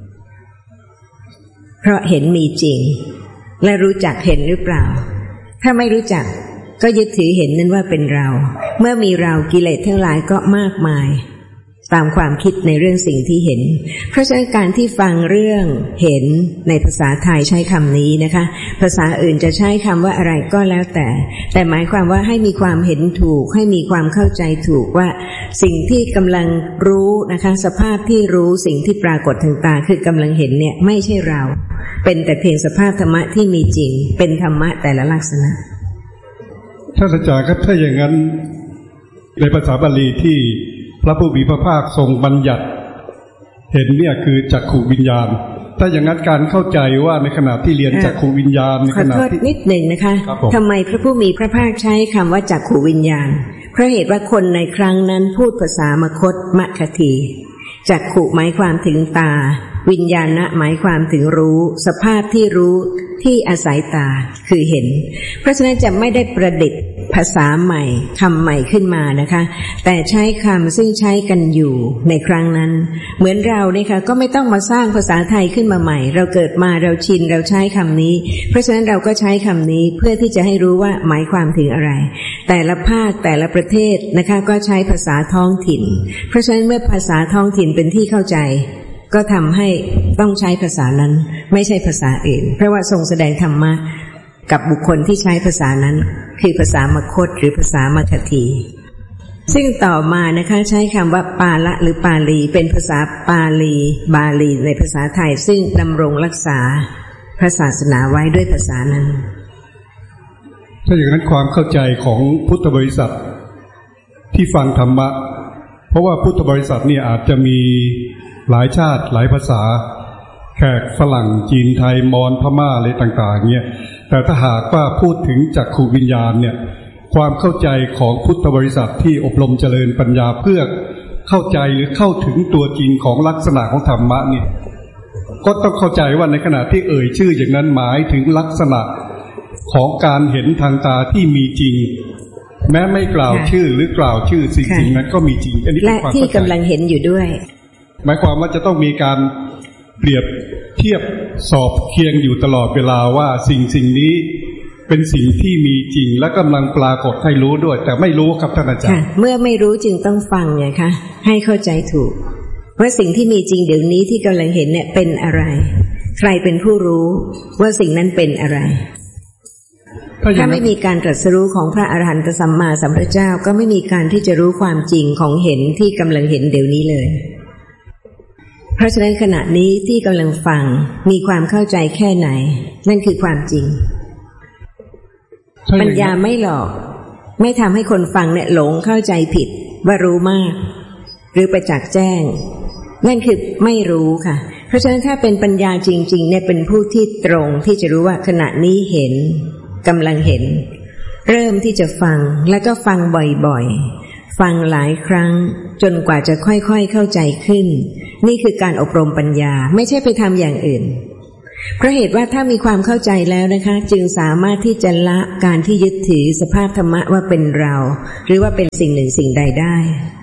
เพราะเห็นมีจริงและรู้จักเห็นหรือเปล่าถ้าไม่รู้จักก็ยึดถือเห็นนั้นว่าเป็นเราเมื่อมีเรากิเลสทั้งหลายก็มากมายตามความคิดในเรื่องสิ่งที่เห็นเพราะฉะนั้นการที่ฟังเรื่องเห็นในภาษาไทยใช้คำนี้นะคะภาษาอื่นจะใช้คำว่าอะไรก็แล้วแต่แต่หมายความว่าให้มีความเห็นถูกให้มีความเข้าใจถูกว่าสิ่งที่กำลังรู้นะคะสภาพที่รู้สิ่งที่ปรากฏทางตาคือกำลังเห็นเนี่ยไม่ใช่เราเป็นแต่เพียงสภาพธรรมะที่มีจริงเป็นธรรมะแต่ละลักษณะท่านอาจารย์ครับถ้าอย่างนั้นในภาษาบาลีที่พระผู้มีพระภาคทรงบัญญัติเห็นเนี่ยคือจักขุวิญญาณถ้าอย่างนั้นการเข้าใจว่าในขณะที่เรียนจักขุวิญญาณในขณะที่นิดหนึ่งนะคะทำไมพระผู้มีพระภาคใช้คำว่าจักขุวิญญาณเพราะเหตุว่าคนในครั้งนั้นพูดภาษามคธมคทีจักขุหมายความถึงตาวิญญาณะหมายความถึงรู้สภาพที่รู้ที่อาศัยตาคือเห็นเพราะฉะนั้นจะไม่ได้ประดิษฐ์ภาษาใหม่คำใหม่ขึ้นมานะคะแต่ใช้คำซึ่งใช้กันอยู่ในครั้งนั้นเหมือนเราเนี่ยค่ะก็ไม่ต้องมาสร้างภาษาไทยขึ้นมาใหม่เราเกิดมาเราชินเราใช้คำนี้เพราะฉะนั้นเราก็ใช้คำนี้เพื่อที่จะให้รู้ว่าหมายความถึงอะไรแต่ละภาคแต่ละประเทศนะคะก็ใช้ภาษาท้องถิ่นเพราะฉะนั้นเมื่อภาษาท้องถิ่นเป็นที่เข้าใจก็ทำให้ต้องใช้ภาษานั้นไม่ใช่ภาษาอื่นเพราะว่าทรงแสดงธรรมะกับบุคคลที่ใช้ภาษานั้นคือภาษามคธหรือภาษามคทีซึ่งต่อมานะคะใช้คำว่าปาละหรือปาลีเป็นภาษาปาลีบาลีในภาษาไทยซึ่งดำรงรักษาพระศาสนาไว้ด้วยภาษานั้นถ้าอย่างนั้นความเข้าใจของพุทธบริษัทที่ฟังธรรมะเพราะว่าพุทธบริษัทนี่อาจจะมีหลายชาติหลายภาษาแขกฝรั่งจีนไทยมอญพม่าอะไรต่างๆเนี่ยแต่ถ้าหากว่าพูดถึงจักขุวิญญาณเนี่ยความเข้าใจของพุทธบริษัทที่อบรมเจริญปัญญาเพื่อเข้าใจหรือเข้าถึงตัวจริงของลักษณะของธรรมะเนี่ยก็ต้องเข้าใจว่าในขณะที่เอ่ยชื่ออย่างนั้นหมายถึงลักษณะของการเห็นทางตาที่มีจริงแม้ไม่กล่าวชื่อหรือกล่าวชื่อสิ่งสิ่งนั้นก็มีจริงอันนี้เป็นความเข้าใจและที่กำลังเห็นอยู่ด้วยหมายความว่าจะต้องมีการเปรียบเทียบสอบเคียงอยู่ตลอดเวลาว่าสิ่งสิ่งนี้เป็นสิ่งที่มีจริงและกำลังปรากฏให้รู้ด้วยแต่ไม่รู้ครับท่านอาจารย์เมื่อไม่รู้จึงต้องฟังไงคะให้เข้าใจถูกว่าสิ่งที่มีจริงเดี๋ยวนี้ที่กำลังเห็นเนี่ยเป็นอะไรใครเป็นผู้รู้ว่าสิ่งนั้นเป็นอะไรถ้าไม่มีการตรัสรู้ของพระอรหันตสัมมาสัมพุทธเจ้าก็ไม่มีการที่จะรู้ความจริงของเห็นที่กำลังเห็นเดี๋ยวนี้เลยเพราะฉะนั้นขณะนี้ที่กำลังฟังมีความเข้าใจแค่ไหนนั่นคือความจริงปัญญาไม่หลอกไม่ทำให้คนฟังเนี่ยหลงเข้าใจผิดว่ารู้มากหรือประจักษ์แจ้งนั่นคือไม่รู้ค่ะเพราะฉะนั้นถ้าเป็นปัญญาจริงๆเนี่ยเป็นผู้ที่ตรงที่จะรู้ว่าขณะนี้เห็นกำลังเห็นเริ่มที่จะฟังแล้วก็ฟังบ่อยๆฟังหลายครั้งจนกว่าจะค่อยๆเข้าใจขึ้นนี่คือการอบรมปัญญาไม่ใช่ไปทำอย่างอื่นเพราะเหตุว่าถ้ามีความเข้าใจแล้วนะคะจึงสามารถที่จะละการที่ยึดถือสภาพธรรมะว่าเป็นเราหรือว่าเป็นสิ่งหนึ่งสิ่งใดได้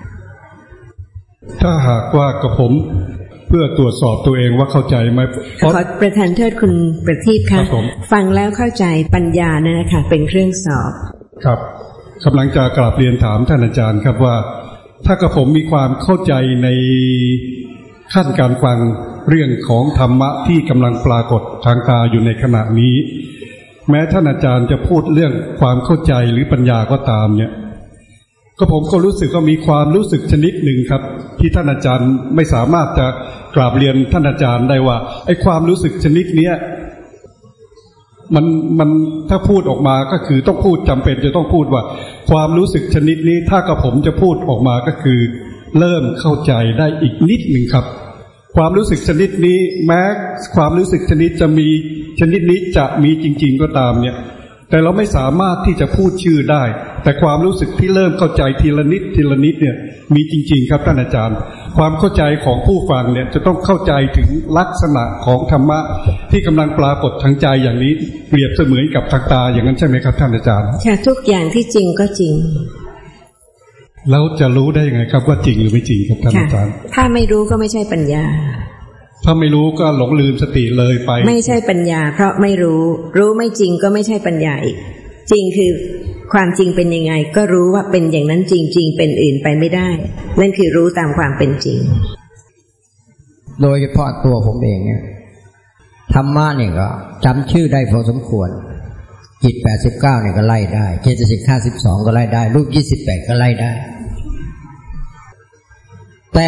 ถ้าหากว่ากับผมเพื่อตรวจสอบตัวเองว่าเข้าใจไหมขอประทานโทษคุณประทีปค่ะฟังแล้วเข้าใจปัญญานั่นนะคะเป็นเครื่องสอบครับกำลังจะกราบเรียนถามท่านอาจารย์ครับว่าถ้ากับผมมีความเข้าใจในขั้นการฟังเรื่องของธรรมะที่กำลังปรากฏทางตาอยู่ในขณะนี้แม้ท่านอาจารย์จะพูดเรื่องความเข้าใจหรือปัญญาก็ตามเนี่ยก็ผมก็รู้สึกว่ามีความรู้สึกชนิดหนึ่งครับที่ท่านอาจารย์ไม่สามารถจะกราบเรียนท่านอาจารย์ได้ว่าไอ้ความรู้สึกชนิดเนี้ยมันมันถ้าพูดออกมาก็คือต้องพูดจำเป็นจะต้องพูดว่าความรู้สึกชนิดนี้ถ้ากับผมจะพูดออกมาก็คือเริ่มเข้าใจได้อีกนิดหนึ่งครับความรู้สึกชนิดนี้แม้ความรู้สึกชนิดจะมีชนิดนี้จะมีจริงๆก็ตามเนี่ยแต่เราไม่สามารถที่จะพูดชื่อได้แต่ความรู้สึกที่เริ่มเข้าใจทีละนิดทีละนิดเนี่ยมีจริงๆครับท่านอาจารย์ความเข้าใจของผู้ฟังเนี่ยจะต้องเข้าใจถึงลักษณะของธรรมะที่กำลังปรากฏทางใจอย่างนี้เปรียบเสมือนกับทางตาอย่างนั้นใช่ไหมครับท่านอาจารย์ค่ะทุกอย่างที่จริงก็จริงแล้วจะรู้ได้ยังไงครับว่าจริงหรือไม่จริงครับท่านอาจารย์ถ้าไม่รู้ก็ไม่ใช่ปัญญาถ้าไม่รู้ก็หลงลืมสติเลยไปไม่ใช่ปัญญาเพราะไม่รู้รู้ไม่จริงก็ไม่ใช่ปัญญาอีกจริงคือความจริงเป็นยังไงก็รู้ว่าเป็นอย่างนั้นจริงๆเป็นอื่นไปไม่ได้นั่นคือรู้ตามความเป็นจริงโดยเฉพาะตัวผมเองเนี่ยธรรมะเนี่ยก็จำชื่อได้พอสมควรจิตแปดสิบเก้าเนี่ยก็ไล่ได้เจตสิกห้าสิบสองก็ไล่ได้รูปยี่สิบแปดก็ไล่ได้แต่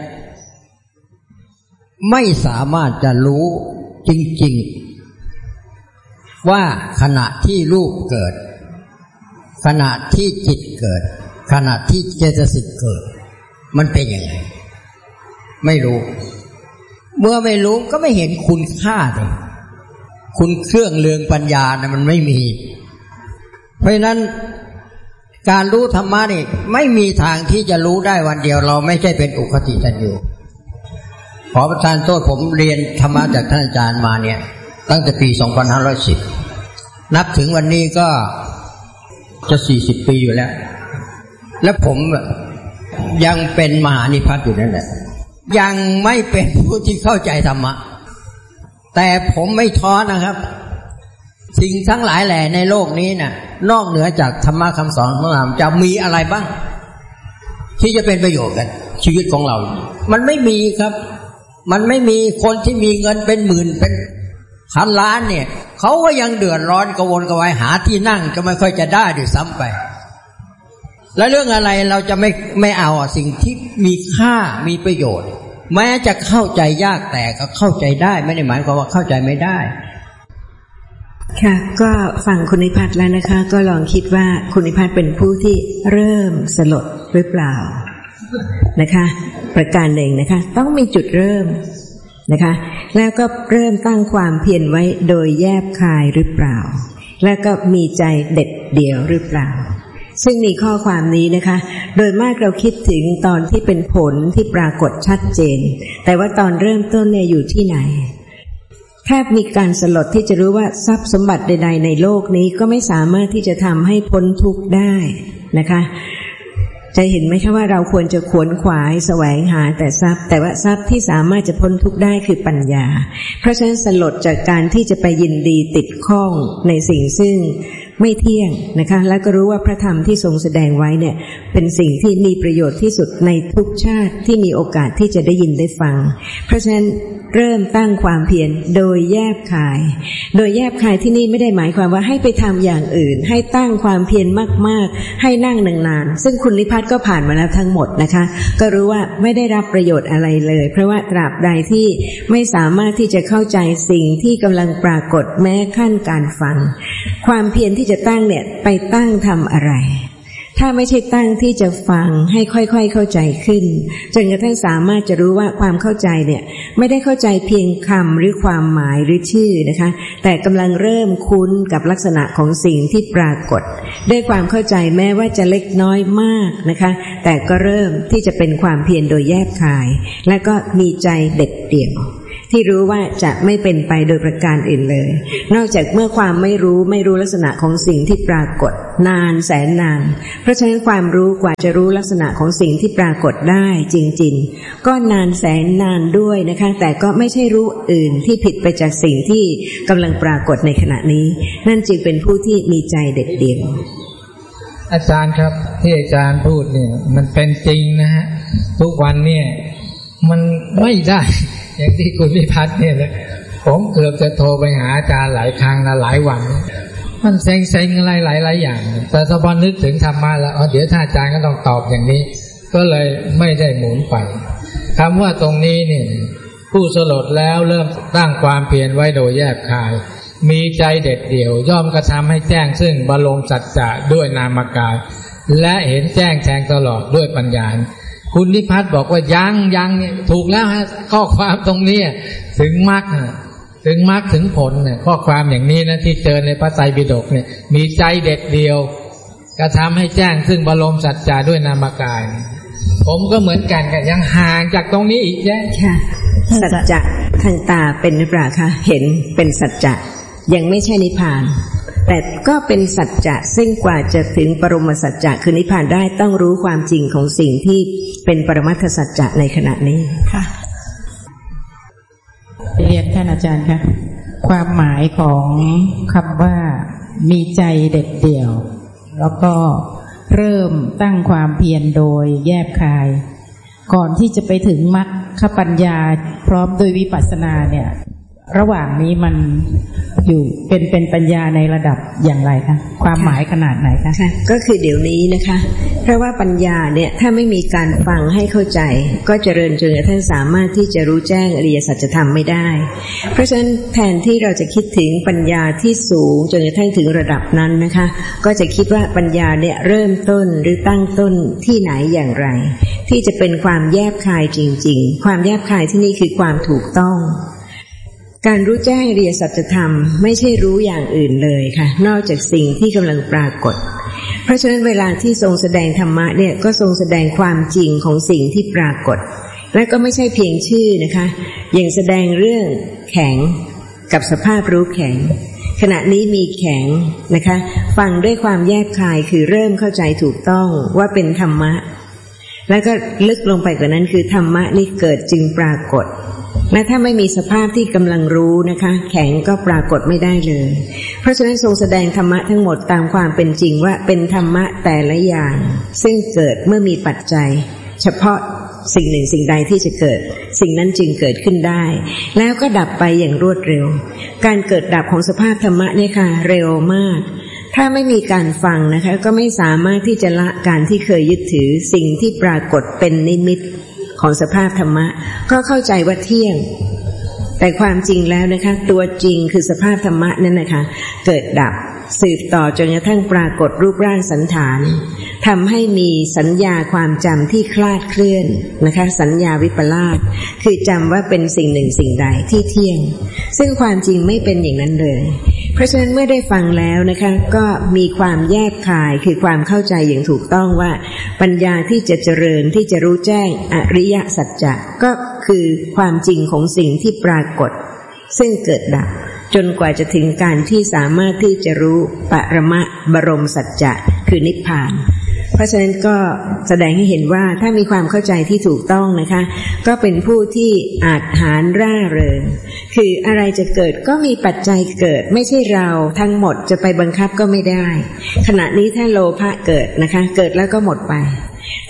ไม่สามารถจะรู้จริงๆว่าขณะที่รูปเกิดขณะที่จิตเกิดขณะที่เจตสิกเกิดมันเป็นยังไงไม่รู้เมื่อไม่รู้ก็ไม่เห็นคุณค่าเลยคุณเครื่องเรืองปัญญานะมันไม่มีเพราะฉะนั้นการรู้ธรรมะนี่ไม่มีทางที่จะรู้ได้วันเดียวเราไม่ใช่เป็นอุคติตันยูขอประทานโทษผมเรียนธรรมะจากท่านอาจารย์มาเนี่ยตั้งแต่ปีสองพันห้าร้อยสิบนับถึงวันนี้ก็จะสี่สิบปีอยู่แล้วและผมยังเป็นมหานิพพานอยู่นั่นแหละยังไม่เป็นผู้ที่เข้าใจธรรมะแต่ผมไม่ท้อนะครับสิ่งทั้งหลายแหล่ในโลกนี้น่ะนอกเหนือจากธรรมะคำสอนของเราจะมีอะไรบ้างที่จะเป็นประโยชน์กับชีวิตของเรามันไม่มีครับมันไม่มีคนที่มีเงินเป็นหมื่นเป็นพันล้านเนี่ยเขาก็ยังเดือดร้อนกระวนกระวายหาที่นั่งก็ไม่ค่อยจะได้ด้วยซ้ำไปแล้วเรื่องอะไรเราจะไม่ไม่เอาสิ่งที่มีค่ามีประโยชน์แม้จะเข้าใจยากแต่ก็เข้าใจได้ไม่ได้หมายความว่าเข้าใจไม่ได้ค่ะก็ฟังคุณนิพัฒน์แล้วนะคะก็ลองคิดว่าคุณนิพัฒน์เป็นผู้ที่เริ่มสลดหรือเปล่านะคะประการหนึ่งนะคะต้องมีจุดเริ่มนะคะแล้วก็เริ่มตั้งความเพียรไว้โดยแยบคายหรือเปล่าแล้วก็มีใจเด็ดเดี่ยวหรือเปล่าซึ่งมีข้อความนี้นะคะโดยมากเราคิดถึงตอนที่เป็นผลที่ปรากฏชัดเจนแต่ว่าตอนเริ่มต้นเนี่ยอยู่ที่ไหนแค่มีการสลดที่จะรู้ว่าทรัพย์สมบัติใดๆในโลกนี้ก็ไม่สามารถที่จะทำให้พ้นทุกข์ได้นะคะจะเห็นไหมคะว่าเราควรจะขวนขวายแสวงหาแต่ทรัพย์แต่ว่าทรัพย์ที่สามารถจะพ้นทุกข์ได้คือปัญญาเพราะฉะนั้นสลดจากการที่จะไปยินดีติดข้องในสิ่งซึ่งไม่เที่ยงนะคะแล้วก็รู้ว่าพระธรรมที่ทรงแสดงไว้เนี่ยเป็นสิ่งที่มีประโยชน์ที่สุดในทุกชาติที่มีโอกาสที่จะได้ยินได้ฟังเพราะฉะนั้นเริ่มตั้งความเพียรโดยแยบคายโดยแยบคายที่นี่ไม่ได้หมายความว่าให้ไปทำอย่างอื่นให้ตั้งความเพียรมากๆให้นั่งนานๆซึ่งคุณนิพัฒน์ก็ผ่านมาแล้วทั้งหมดนะคะก็รู้ว่าไม่ได้รับประโยชน์อะไรเลยเพราะว่าตราบใดที่ไม่สามารถที่จะเข้าใจสิ่งที่กำลังปรากฏแม้ขั้นการฟังความเพียรที่จะตั้งเนี่ยไปตั้งทำอะไรถ้าไม่ใช่ตั้งที่จะฟังให้ค่อยๆเข้าใจขึ้นจนกระทั่งสามารถจะรู้ว่าความเข้าใจเนี่ยไม่ได้เข้าใจเพียงคำหรือความหมายหรือชื่อนะคะแต่กำลังเริ่มคุ้นกับลักษณะของสิ่งที่ปรากฏด้วยความเข้าใจแม้ว่าจะเล็กน้อยมากนะคะแต่ก็เริ่มที่จะเป็นความเพียรโดยแยบคายและก็มีใจเด็ดเดี่ยวที่รู้ว่าจะไม่เป็นไปโดยประการอื่นเลยนอกจากเมื่อความไม่รู้ไม่รู้ลักษณะของสิ่งที่ปรากฏนานแสนนานเพราะฉะนั้นความรู้กว่าจะรู้ลักษณะของสิ่งที่ปรากฏได้จริงๆก็นานแสนนานด้วยนะคะแต่ก็ไม่ใช่รู้อื่นที่ผิดไปจากสิ่งที่กำลังปรากฏในขณะนี้นั่นจึงเป็นผู้ที่มีใจเด็ดเดี่ยวอาจารย์ครับที่อาจารย์พูดเนี่ยมันเป็นจริงนะฮะทุกวันเนี่ยมันไม่ได้อย่างที่คุณพิพัฒน์เนี่ยนะผมเกือบจะโทรไปหาอาจารย์หลายครั้งนะหลายวันมันเซ็งๆอะไรหลายๆอย่างแต่ถ้าพอนึกถึงธรรมะแล้วเดี๋ยวถ้าอาจารย์ก็ต้องตอบอย่างนี้ก็เลยไม่ได้หมุนไปคำว่าตรงนี้เนี่ยผู้สลดแล้วเริ่มตั้งความเพียรไว้โดยแยบคายมีใจเด็ดเดี่ยวย่อมกระทำให้แจ้งซึ่งบรมสัจจะด้วยนามกายและเห็นแจ้งแทงตลอดด้วยปัญญาคุณนิพัฒน์บอกว่ายังยังเนี่ยถูกแล้วฮะข้อความตรงนี้ถึงมรรคถึงมรรคถึงผลเนี่ยข้อความอย่างนี้นะที่เจอในพระไตรปิฎกเนี่ยมีใจเด็ดเดียวกระทำให้แจ้งซึ่งบรมสัจจะด้วยนามกายผมก็เหมือนกันกันยังห่างจากตรงนี้อีกแยะค่ะสัจจะทางตาเป็นหรือเปล่าคะเห็นเป็นสัจจะยังไม่ใช่นิพพานแต่ก็เป็นสัจจะซึ่งกว่าจะถึงปรมสัจจะคือนิพพานได้ต้องรู้ความจริงของสิ่งที่เป็นปรมัตถสัจจะในขณะนี้ค่ะเรียนท่านอาจารย์ค่ะความหมายของคำว่ามีใจเด็ดเดี่ยวแล้วก็เริ่มตั้งความเพียรโดยแยบคายก่อนที่จะไปถึงมรรคปัญญาพร้อมโดยวิปัสสนาเนี่ยระหว่างนี้มันอยู่เป็นเป็นปัญญาในระดับอย่างไรคะความหมายขนาดไหนคะค่ะก็คือเดี๋ยวนี้นะคะเพราะว่าปัญญาเนี่ยถ้าไม่มีการฟังให้เข้าใจก็เจริญจนกระทั่งสามารถที่จะรู้แจ้งอริยสัจธรรมไม่ได้เพราะฉะนั้นแทนที่เราจะคิดถึงปัญญาที่สูงจนกระทั่งถึงระดับนั้นนะคะก็จะคิดว่าปัญญาเนี่ยเริ่มต้นหรือตั้งต้นที่ไหนอย่างไรที่จะเป็นความแยบคายจริงๆความแยบคายที่นี่คือความถูกต้องการรู้แจ้งอริยสัจธรรมไม่ใช่รู้อย่างอื่นเลยค่ะนอกจากสิ่งที่กำลังปรากฏเพราะฉะนั้นเวลาที่ทรงแสดงธรรมะเนี่ยก็ทรงแสดงความจริงของสิ่งที่ปรากฏและก็ไม่ใช่เพียงชื่อนะคะอย่างแสดงเรื่องแข็งกับสภาพรู้แข็งขณะนี้มีแข็งนะคะฟังด้วยความแยบคายคือเริ่มเข้าใจถูกต้องว่าเป็นธรรมะแล้วก็ลึกลงไปกว่านั้นคือธรรมะนี่เกิดจึงปรากฏและถ้าไม่มีสภาพที่กำลังรู้นะคะแข็งก็ปรากฏไม่ได้เลยเพราะฉะนั้นทรงแสดงธรรมะทั้งหมดตามความเป็นจริงว่าเป็นธรรมะแต่ละอย่างซึ่งเกิดเมื่อมีปัจจัยเฉพาะสิ่งหนึ่งสิ่งใดที่จะเกิดสิ่งนั้นจึงเกิดขึ้นได้แล้วก็ดับไปอย่างรวดเร็วการเกิดดับของสภาพธรรมะเนี่ยค่ะเร็วมากถ้าไม่มีการฟังนะคะก็ไม่สามารถที่จะละการที่เคยยึดถือสิ่งที่ปรากฏเป็นนิมิตของสภาพธรรมะก็เข้าใจว่าเที่ยงแต่ความจริงแล้วนะคะตัวจริงคือสภาพธรรมะนั่นนะคะเกิดดับสืบต่อจนกระทั่งปรากฏรูปร่างสันฐานทำให้มีสัญญาความจำที่คลาดเคลื่อนนะคะสัญญาวิปลาสคือจำว่าเป็นสิ่งหนึ่งสิ่งใดที่เที่ยงซึ่งความจริงไม่เป็นอย่างนั้นเลยเพราะฉะนั้นเมื่อได้ฟังแล้วนะคะก็มีความแยบคายคือความเข้าใจอย่างถูกต้องว่าปัญญาที่จะเจริญที่จะรู้แจ้งอริยสัจจะก็คือความจริงของสิ่งที่ปรากฏซึ่งเกิดดับจนกว่าจะถึงการที่สามารถที่จะรู้ปรมะบรมสัจจะคือนิพพานเพราะฉะนั้นก็แสดงให้เห็นว่าถ้ามีความเข้าใจที่ถูกต้องนะคะก็เป็นผู้ที่อาจหาญร่าเริงคืออะไรจะเกิดก็มีปัจจัยเกิดไม่ใช่เราทั้งหมดจะไปบังคับก็ไม่ได้ขณะนี้ถ้าโลภะเกิดนะคะเกิดแล้วก็หมดไป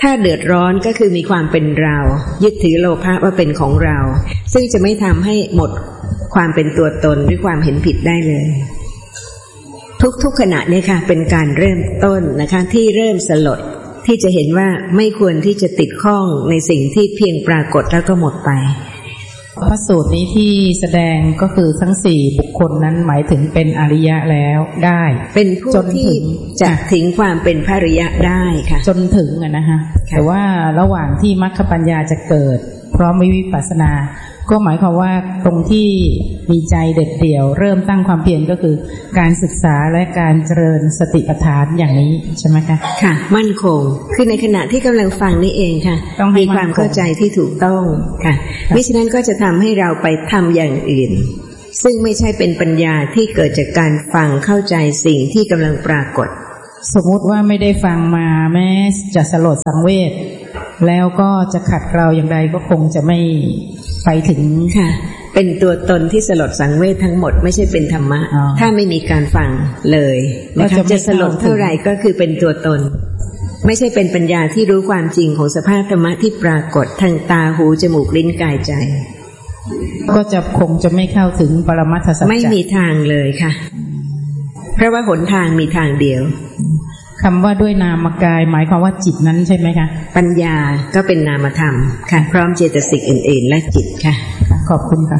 ถ้าเดือดร้อนก็คือมีความเป็นเรายึดถือโลภะว่าเป็นของเราซึ่งจะไม่ทำให้หมดความเป็นตัวตนหรือความเห็นผิดได้เลยทุกๆขณะเนี่ยค่ะเป็นการเริ่มต้นนะคะที่เริ่มสลดที่จะเห็นว่าไม่ควรที่จะติดข้องในสิ่งที่เพียงปรากฏแล้วก็หมดไปพระสูตรนี้ที่แสดงก็คือทั้งสี่บุคคลนั้นหมายถึงเป็นอริยะแล้วได้เป็นผู้ที่จะถึงความเป็นพระอริยะได้ค่ะจนถึงอะนะคะแต่ว่าระหว่างที่มรรคปัญญาจะเกิดเพราะมีวิปัสสนาก็หมายความว่าตรงที่มีใจเด็ดเดี่ยวเริ่มตั้งความเพียรก็คือการศึกษาและการเจริญสติปัฏฐานอย่างนี้ใช่ไหมคะค่ะมั่นคงคือในขณะที่กำลังฟังนี่เองค่ะมีความเข้าใจที่ถูกต้องค่ะมิฉะนั้นก็จะทำให้เราไปทำอย่างอื่นซึ่งไม่ใช่เป็นปัญญาที่เกิดจากการฟังเข้าใจสิ่งที่กำลังปรากฏสมมติว่าไม่ได้ฟังมาแม้จะสลดสังเวชแล้วก็จะขัดเกลาอย่างไรก็คงจะไม่ไปถึงค่ะเป็นตัวตนที่สลดสังเวชทั้งหมดไม่ใช่เป็นธรรมะถ้าไม่มีการฟังเลยนะคะจะสลดเท่าไหร่ก็คือเป็นตัวตนไม่ใช่เป็นปัญญาที่รู้ความจริงของสภาพธรรมะที่ปรากฏทางตาหูจมูกลิ้นกายใจก็จะคงจะไม่เข้าถึงปรมัตถสัจจะไม่มีทางเลยค่ะเพราะว่าหนทางมีทางเดียวคำว่าด้วยนามกายหมายความว่าจิตนั้นใช่ไหมคะปัญญาก็เป็นนามธรรมค่ะพร้อมเจตสิกอื่นๆและจิตค่ะขอบคุณค่ะ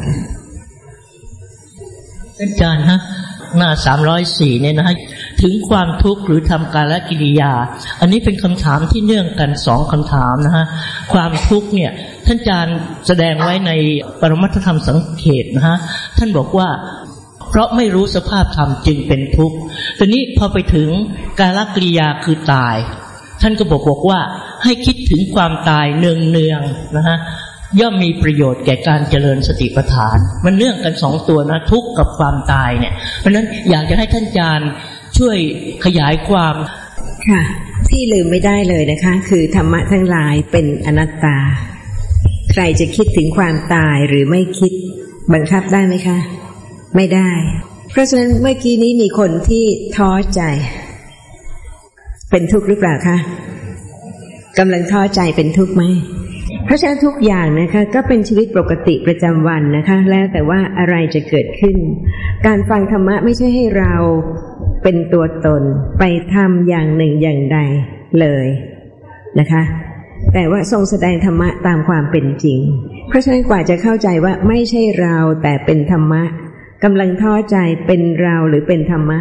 อาจารย์ฮะหน้าสามร้อยสี่เนี่ยนะฮะถึงความทุกข์หรือทำกาลกิริยาอันนี้เป็นคำถามที่เนื่องกันสองคำถามนะฮะความทุกข์เนี่ยท่านอาจารย์แสดงไว้ในปรมัตถธรรมสังเขปนะฮะท่านบอกว่าเพราะไม่รู้สภาพธรรมจึงเป็นทุกข์ทีนี้พอไปถึงกาลกิริยาคือตายท่านก็บอกบอกว่าให้คิดถึงความตายเนืองๆนะฮะย่อมมีประโยชน์แก่การเจริญสติปัฏฐานมันเนื่องกันสองตัวนะทุกข์กับความตายเนี่ยเพราะฉะนั้นอยากจะให้ท่านอาจารย์ช่วยขยายความค่ะที่ลืมไม่ได้เลยนะคะคือธรรมะทั้งหลายเป็นอนัตตาใครจะคิดถึงความตายหรือไม่คิดบังคับได้ไหมคะไม่ได้เพราะฉะนั้นเมื่อกี้นี้มีคนที่ท้อใจเป็นทุกข์หรือเปล่าคะกำลังท้อใจเป็นทุกข์ไหมเพราะฉะนั้นทุกอย่างนะคะก็เป็นชีวิตปกติประจำวันนะคะแล้วแต่ว่าอะไรจะเกิดขึ้นการฟังธรรมะไม่ใช่ให้เราเป็นตัวตนไปทำอย่างหนึ่งอย่างใดเลยนะคะแต่ว่าทรงแสดงธรรมะตามความเป็นจริงเพราะฉะนั้นกว่าจะเข้าใจว่าไม่ใช่เราแต่เป็นธรรมะกำลังท้อใจเป็นเราหรือเป็นธรรมะ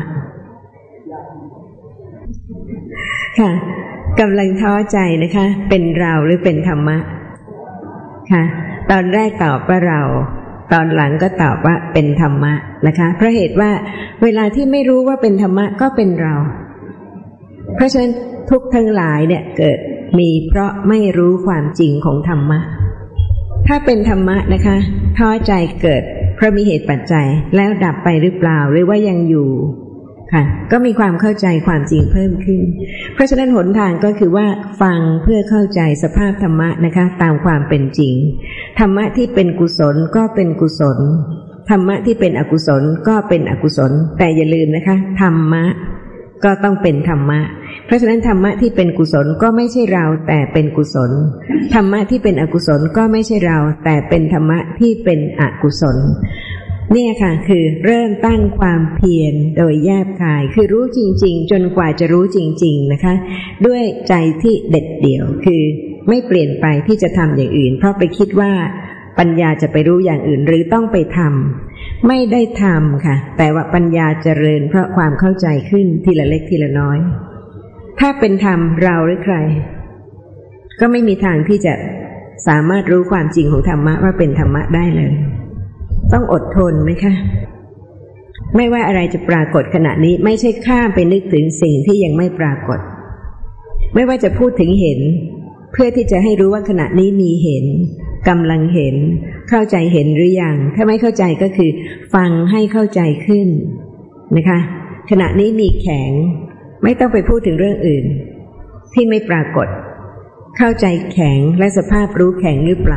ค่ะกำลังท้อใจนะคะเป็นเราหรือเป็นธรรมะค่ะตอนแรกตอบว่าเราตอนหลังก็ตอบว่าเป็นธรรมะนะคะเพราะเหตุว่าเวลาที่ไม่รู้ว่าเป็นธรรมะก็เป็นเราเพราะฉะนั้นทุกทั้งหลายเนี่ยเกิดมีเพราะไม่รู้ความจริงของธรรมะถ้าเป็นธรรมะนะคะท้อใจเกิดเพราะมีเหตุปัจจัยแล้วดับไปหรือเปล่าหรือว่ายังอยู่ค่ะก็มีความเข้าใจความจริงเพิ่มขึ้นเพราะฉะนั้นหนทางก็คือว่าฟังเพื่อเข้าใจสภาพธรรมะนะคะตามความเป็นจริงธรรมะที่เป็นกุศลก็เป็นกุศลธรรมะที่เป็นอกุศลก็เป็นอกุศลแต่อย่าลืมนะคะธรรมะก็ต้องเป็นธรรมะเพราะฉะนั้นธรรมะที่เป็นกุศลก็ไม่ใช่เราแต่เป็นกุศลธรรมะที่เป็นอกุศลก็ไม่ใช่เราแต่เป็นธรรมะที่เป็นอกุศลเนี่ยค่ะคือเริ่มตั้งความเพียรโดยแยบคายคือรู้จริงๆจนกว่าจะรู้จริงๆนะคะด้วยใจที่เด็ดเดี่ยวคือไม่เปลี่ยนไปที่จะทำอย่างอื่นเพราะไปคิดว่าปัญญาจะไปรู้อย่างอื่นหรือต้องไปทำไม่ได้ทำค่ะแต่ว่าปัญญาเจริญเพราะความเข้าใจขึ้นทีละเล็กทีละน้อยถ้าเป็นธรรมเราหรือใครก็ไม่มีทางที่จะสามารถรู้ความจริงของธรรมะว่าเป็นธรรมะได้เลยต้องอดทนไหมคะไม่ว่าอะไรจะปรากฏขณะนี้ไม่ใช่ข้ามไปนึกถึงสิ่งที่ยังไม่ปรากฏไม่ว่าจะพูดถึงเห็นเพื่อที่จะให้รู้ว่าขณะนี้มีเห็นกำลังเห็นเข้าใจเห็นหรือยังถ้าไม่เข้าใจก็คือฟังให้เข้าใจขึ้นนะคะขณะนี้มีแข็งไม่ต้องไปพูดถึงเรื่องอื่นที่ไม่ปรากฏเข้าใจแข็งและสภาพรู้แข็งหรือเปล่า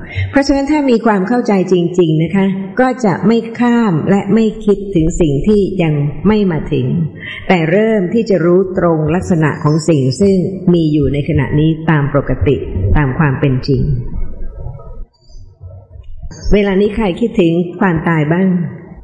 เพราะฉะนั้นถ้ามีความเข้าใจจริงๆนะคะก็จะไม่ข้ามและไม่คิดถึงสิ่งที่ยังไม่มาถึงแต่เริ่มที่จะรู้ตรงลักษณะของสิ่งซึ่งมีอยู่ในขณะนี้ตามปกติตามความเป็นจริงเวลานี้ใครคิดถึงความตายบ้าง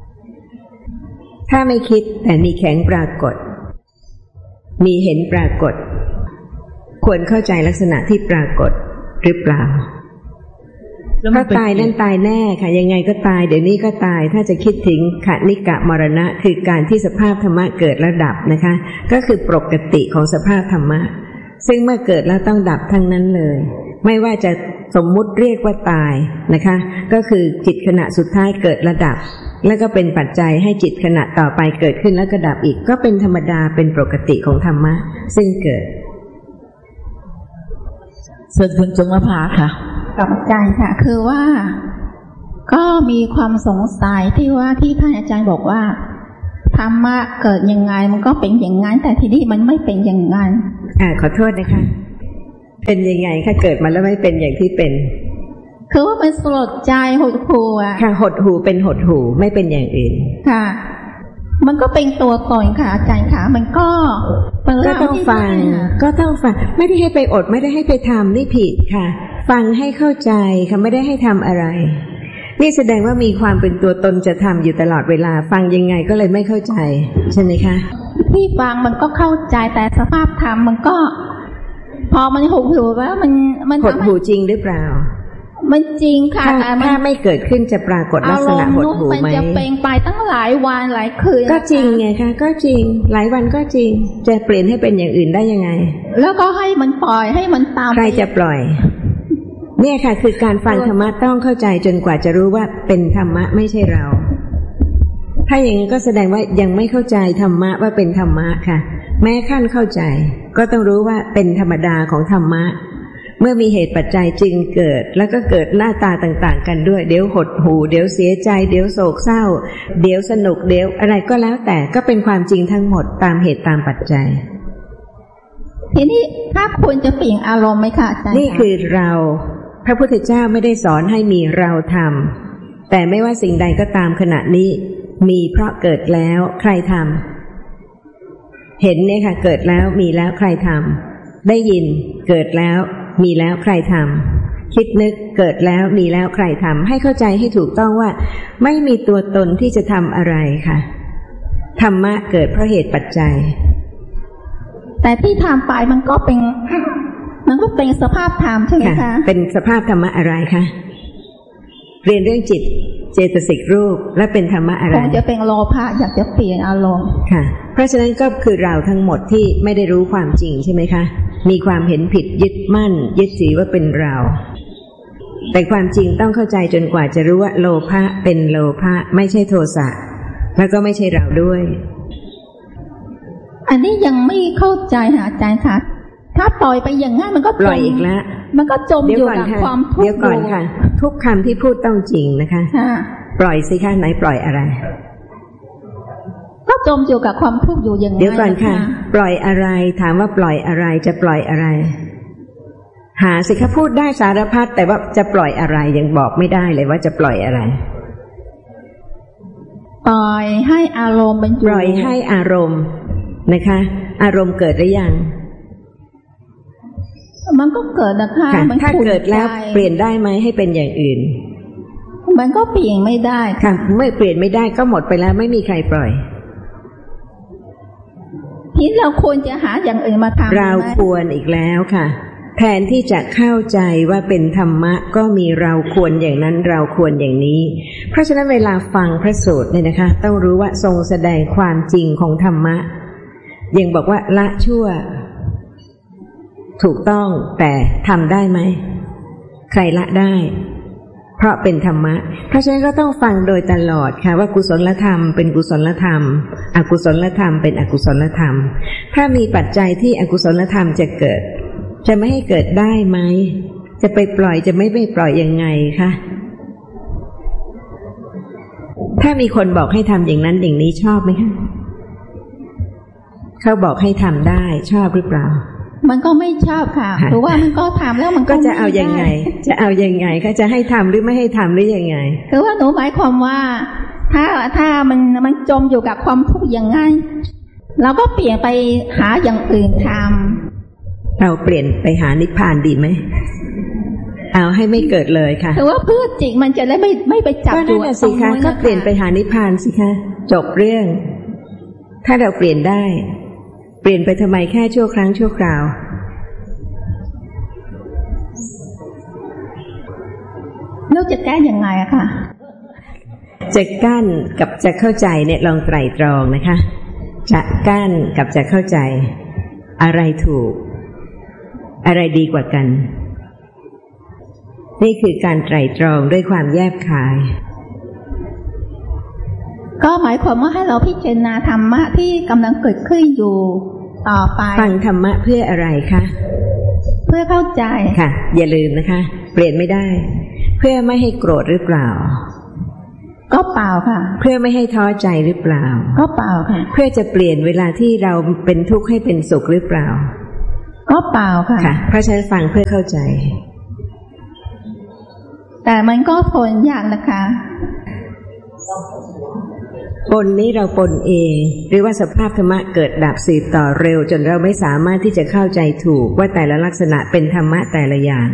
ถ้าไม่คิดแต่มีแข็งปรากฏมีเห็นปรากฏควรเข้าใจลักษณะที่ปรากฏหรือเปล่าเพราะตายนั่นตายแน่ค่ะยังไงก็ตายเดี๋ยวนี้ก็ตายถ้าจะคิดถึงขณิกะมรณะคือการที่สภาพธรรมะเกิดและดับนะคะก็คือปกติของสภาพธรรมะซึ่งเมื่อเกิดแล้วต้องดับทั้งนั้นเลยไม่ว่าจะสมมุติเรียกว่าตายนะคะก็คือจิตขณะสุดท้ายเกิดและดับแล้วก็เป็นปัจจัยให้จิตขณะต่อไปเกิดขึ้นแล้วก็ดับอีกก็เป็นธรรมดาเป็นปกติของธรรมะซึ่งเกิดส่วนคุณจงมาภาค่ะกับอาจารย์ค่ะคือว่าก็มีความสงสัยที่ว่าที่ท่านอาจารย์บอกว่าธรรมะเกิดยังไงมันก็เป็นอย่างนั้นแต่ทีนี้มันไม่เป็นอย่างนั้นอ่าขอโทษนะคะเป็นยังไงคะเกิดมาแล้วไม่เป็นอย่างที่เป็นคือว่าเป็นสลดใจหดหู่อ่ะค่ะหดหู่เป็นหดหู่ไม่เป็นอย่างอื่นค่ะมันก็เป็นตัวตนค่ะอาจารย์ค่ะมันก็ก็ต้องฟังก็ต้องฟังไม่ได้ให้ไปอดไม่ได้ให้ไปทำนี่ผิดค่ะฟังให้เข้าใจค่ะไม่ได้ให้ทำอะไรนี่แสดงว่ามีความเป็นตัวตนจะทำอยู่ตลอดเวลาฟังยังไงก็เลยไม่เข้าใจใช่ไหมคะที่ฟังมันก็เข้าใจแต่สภาพธรรมมันก็พอมันหดหู่แล้วมันมันหดหู่จริงหรือเปล่ามันจริงค่ะถ้าไม่เกิดขึ้นจะปรากฏลักษณะหดหู่ไหมมันจะเป็นไปตั้งหลายวันหลายคืนก็จริงไงคะก็จริงหลายวันก็จริงจะเปลี่ยนให้เป็นอย่างอื่นได้ยังไงแล้วก็ให้มันปล่อยให้มันตามใครจะปล่อยเนี่ยค่ะคือการฟังธรรมะต้องเข้าใจจนกว่าจะรู้ว่าเป็นธรรมะไม่ใช่เราถ้าอย่างนี้ก็แสดงว่ายังไม่เข้าใจธรรมะว่าเป็นธรรมะค่ะแม้ขั้นเข้าใจก็ต้องรู้ว่าเป็นธรรมดาของธรรมะเมื่อมีเหตุปัจจัยจึงเกิดแล้วก็เกิดหน้าตาต่างๆกันด้วยเดี๋ยวหดหู่เดี๋ยวเสียใจเดี๋ยวโศกเศร้าเดี๋ยวสนุกเดี๋ยวอะไรก็แล้วแต่ก็เป็นความจริงทั้งหมดตามเหตุตามปัจจัยทีนี้ถ้าควรจะเปลี่ยนอารมณ์ไหมคะอาจารย์นี่คือเราพระพุทธเจ้าไม่ได้สอนให้มีเราทำแต่ไม่ว่าสิ่งใดก็ตามขณะนี้มีเพราะเกิดแล้วใครทำเห็นเนี่ยค่ะเกิดแล้วมีแล้วใครทำได้ยินเกิดแล้วมีแล้วใครทำคิดนึกเกิดแล้วมีแล้วใครทำให้เข้าใจให้ถูกต้องว่าไม่มีตัวตนที่จะทำอะไรค่ะธรรมะเกิดเพราะเหตุปัจจัยแต่ที่ทำไปมันก็เป็นมันก็เป็นสภาพธรรมใช่ไหมคะเป็นสภาพธรรมะอะไรคะเรียนเรื่องจิตเจตสิกรูปและเป็นธรรมะอะไรคงจะเป็นโลภะอยากจะเปลี่ยนอารมณ์ค่ะเพราะฉะนั้นก็คือเราทั้งหมดที่ไม่ได้รู้ความจริงใช่ไหมคะมีความเห็นผิดยึดมั่นยึดถือว่าเป็นเราแต่ความจริงต้องเข้าใจจนกว่าจะรู้ว่าโลภะเป็นโลภะไม่ใช่โทสะแล้วก็ไม่ใช่เราด้วยอันนี้ยังไม่เข้าใจค่ะอาจารย์คะถ้าปล่อยไปอย่างนั้นมันก็ปล่อยอีกแล้วมันก็จมอยู่กับความทุกข์เดี๋ยวก่อนค่ะทุกคำที่พูดต้องจริงนะคะปล่อยสิคะไหนปล่อยอะไรก็จมอยู่กับความทุกข์อยู่อย่างนั้นเดี๋ยวก่อนค่ะปล่อยอะไรถามว่าปล่อยอะไรจะปล่อยอะไรหาสิคะพูดได้สารพัดแต่ว่าจะปล่อยอะไรยังบอกไม่ได้เลยว่าจะปล่อยอะไรปล่อยให้อารมณ์เป็นปล่อยให้อารมณ์นะคะอารมณ์เกิดหรือยังมันก็เกิดนะคะถ้าเกิดแล้วเปลี่ยนได้ไหมให้เป็นอย่างอื่นมันก็เปลี่ยนไม่ได้ค่ะเมื่อเปลี่ยนไม่ได้ก็หมดไปแล้วไม่มีใครปล่อยที่เราควรจะหาอย่างอื่นมาทำเราควรอีกแล้วค่ะแทนที่จะเข้าใจว่าเป็นธรรมะก็มีเราควรอย่างนั้นเราควรอย่างนี้เพราะฉะนั้นเวลาฟังพระสูตรเนี่ยนะคะต้องรู้ว่าทรงแสดงความจริงของธรรมะยังบอกว่าละชั่วถูกต้องแต่ทำได้ไหมใครละได้เพราะเป็นธรรมะเพราะฉะนั้นก็ต้องฟังโดยตลอดค่ะว่ากุศลธรรมเป็นกุศลธรรมอกุศลธรรมเป็นอกุศลธรรมถ้ามีปัจจัยที่อกุศลธรรมจะเกิดจะไม่ให้เกิดได้ไหมจะไปปล่อยจะไม่ไปปล่อยยังไงคะถ้ามีคนบอกให้ทำอย่างนั้นอย่างนี้ชอบไหมคะเขาบอกให้ทำได้ชอบหรือเปล่ามันก็ไม่ชอบค่ะเพราะว่ามันก็ทำแล้วมันก็จะเอายังไงจะเอายังไงคะจะให้ทำหรือไม่ให้ทำหรือยังไงคือว่าหนูหมายความว่าถ้าถ้ามันมันจมอยู่กับความทุกข์อย่างไงเราก็เปลี่ยนไปหาอย่างอื่นทำเราเปลี่ยนไปหานิพพานดีไหมเอาให้ไม่เกิดเลยค่ะคือว่าเพื่อจิตมันจะได้ไม่ไม่ไปจับอยู่ตรงนั้นก็เปลี่ยนไปหานิพพานสิคะจบเรื่องถ้าเราเปลี่ยนได้เปลี่ยนไปทำไมแค่ชั่วครั้งชั่วคราวแล้วจะแก้ยังไงอะค่ะจะกั้นกับจะเข้าใจเนี่ยลองไตร่ตรองนะคะจะกั้นกับจะเข้าใจอะไรถูกอะไรดีกว่ากันนี่คือการไตร่ตรองด้วยความแยบคายก็หมายความว่าให้เราพิจารณาธรรมะที่กำลังเกิดขึ้นอยู่ต่อไปฟังธรรมะเพื่ออะไรคะเพื่อเข้าใจค่ะอย่าลืมนะคะเปลี่ยนไม่ได้เพื่อไม่ให้โกรธหรือเปล่าก็เปล่าค่ะเพื่อไม่ให้ท้อใจหรือเปล่าก็เปล่าค่ะเพื่อจะเปลี่ยนเวลาที่เราเป็นทุกข์ให้เป็นสุขหรือเปล่าก็เปล่าค่ะค่ะเพราะฉะนั้นฟังเพื่อเข้าใจแต่มันก็ทนยากนะคะปนนี้เราปนเองหรือว่าสภาพธรรมะเกิดดับสืบต่อเร็วจนเราไม่สามารถที่จะเข้าใจถูกว่าแต่ละลักษณะเป็นธรรมะแต่ละอย่าง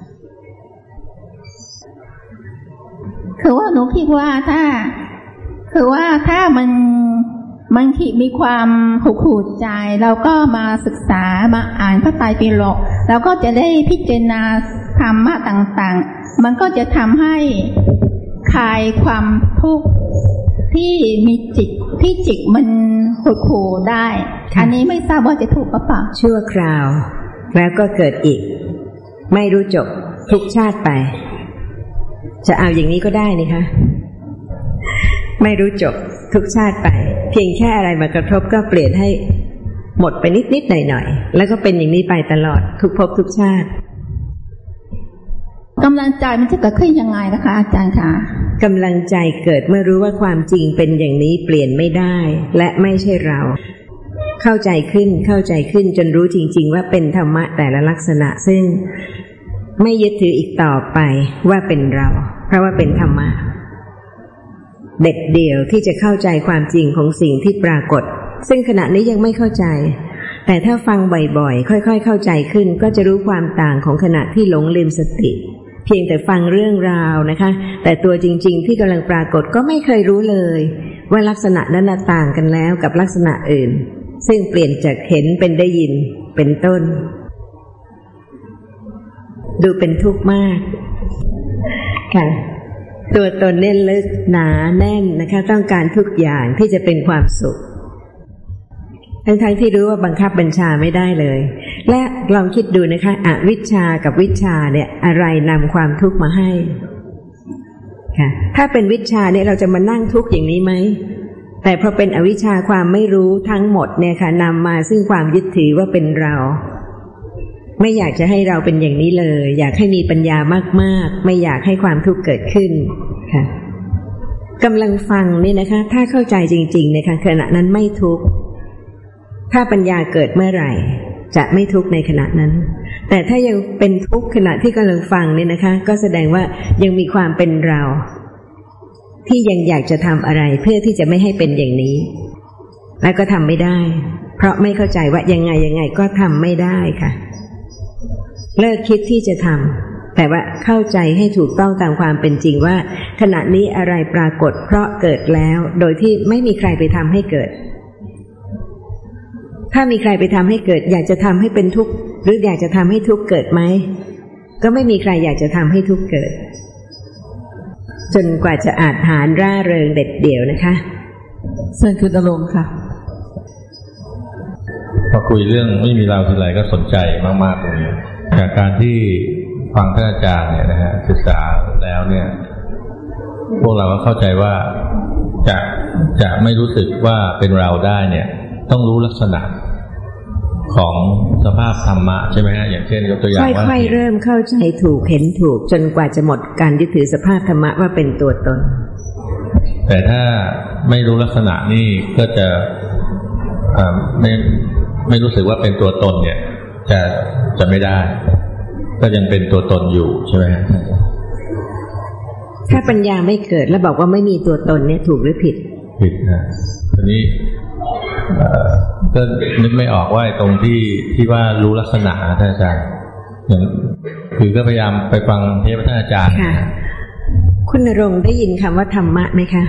คือว่าหนูคิดว่าถ้าคือว่าถ้ามันมันมีความหดหู่ใจเราก็มาศึกษามาอ่านพระไตรปิฎกเราก็จะได้พิจารณาธรรมะต่างๆมันก็จะทำให้คลายความทุกข์ที่มีจิตที่จิตมันหดหู่ได้อันนี้ไม่ทราบว่าจะถูกหรือเปล่าชั่วคราวแล้วก็เกิดอีกไม่รู้จบทุกชาติไปจะเอาอย่างนี้ก็ได้นี่คะไม่รู้จบทุกชาติไปเพียงแค่อะไรมากระทบก็เปลี่ยนให้หมดไปนิดๆหน่อยๆแล้วก็เป็นอย่างนี้ไปตลอดทุกภพทุกชาติกำลังใจมันจะเกิดขึ้นยังไงนะคะอาจารย์คะกำลังใจเกิดเมื่อรู้ว่าความจริงเป็นอย่างนี้เปลี่ยนไม่ได้และไม่ใช่เราเข้าใจขึ้นเข้าใจขึ้นจนรู้จริงๆว่าเป็นธรรมะแต่ละลักษณะซึ่งไม่ยึดถืออีกต่อไปว่าเป็นเราเพราะว่าเป็นธรรมะเด็ดเดี่ยวที่จะเข้าใจความจริงของสิ่งที่ปรากฏซึ่งขณะนี้ยังไม่เข้าใจแต่ถ้าฟังบ่อยๆค่อยๆเข้าใจขึ้นก็จะรู้ความต่างของขณะที่หลงลืมสติเพียงแต่ฟังเรื่องราวนะคะแต่ตัวจริงๆที่กำลังปรากฏก็ไม่เคยรู้เลยว่าลักษณะนั้นต่างกันแล้วกับลักษณะอื่นซึ่งเปลี่ยนจากเห็นเป็นได้ยินเป็นต้นดูเป็นทุกข์มากค่ะตัวตนเนี่ยลึกหนาแน่นนะคะต้องการทุกอย่างที่จะเป็นความสุขทั้งๆที่รู้ว่าบังคับบัญชาไม่ได้เลยและลองคิดดูนะคะอวิชชากับวิชชาเนี่ยอะไรนำความทุกข์มาให้ค่ะถ้าเป็นวิชชาเนี่ยเราจะมานั่งทุกข์อย่างนี้ไหมแต่พอเป็นอวิชชาความไม่รู้ทั้งหมดเนี่ยค่ะนำมาซึ่งความยึดถือว่าเป็นเราไม่อยากจะให้เราเป็นอย่างนี้เลยอยากให้มีปัญญามากๆไม่อยากให้ความทุกข์เกิดขึ้นค่ะกำลังฟังนี่นะคะถ้าเข้าใจจริงๆนะคะขณะนั้นไม่ทุกข์ถ้าปัญญาเกิดเมื่อไหร่จะไม่ทุกข์ในขณะนั้นแต่ถ้ายังเป็นทุกข์ขณะที่กำลังฟังเนี่ยนะคะก็แสดงว่ายังมีความเป็นเราที่ยังอยากจะทำอะไรเพื่อที่จะไม่ให้เป็นอย่างนี้และก็ทำไม่ได้เพราะไม่เข้าใจว่ายังไงยังไงก็ทำไม่ได้ค่ะเลิกคิดที่จะทำแต่ว่าเข้าใจให้ถูกต้องตามความเป็นจริงว่าขณะนี้อะไรปรากฏเพราะเกิดแล้วโดยที่ไม่มีใครไปทำให้เกิดถ้ามีใครไปทำให้เกิดอยากจะทำให้เป็นทุกข์หรืออยากจะทำให้ทุกข์เกิดไหมก็ไม่มีใครอยากจะทำให้ทุกข์เกิดจนกว่าจะอาจหารร่าเริงเด็ดเดี่ยวนะคะเชิญคุณอารมณ์ค่ะพอคุยเรื่องไม่มีเราทีไรก็สนใจมากๆเลยจากการที่ฟังท่านอาจารย์เนี่ยนะฮะศึกษาแล้วเนี่ยพวกเราก็เข้าใจว่าจะจะไม่รู้สึกว่าเป็นเราได้เนี่ยต้องรู้ลักษณะของสภาพธรรมะใช่ไหมฮะอย่างเช่นยกตัวอย่างว่าค่อยๆเริ่มเข้าใจถูกเห็นถูกจนกว่าจะหมดการยึดถือสภาพธรรมะว่าเป็นตัวตนแต่ถ้าไม่รู้ลักษณะนี่ก็จะไม่ไม่รู้สึกว่าเป็นตัวตนเนี่ยจะจะไม่ได้ก็ยังเป็นตัวตนอยู่ใช่ไหมครับถ้าปัญญาไม่เกิดแล้วบอกว่าไม่มีตัวตนเนี่ยถูกหรือผิดผิดนะทีนี้ก็นึกไม่ออกว่าตรงที่ที่ว่ารู้ลักษณะท่านอาจารย์อย่างคือก็พยายามไปฟังเทศท่านอาจารย์ค่ะคุณณรงค์ได้ยินคำว่าธรรมะไหมคะ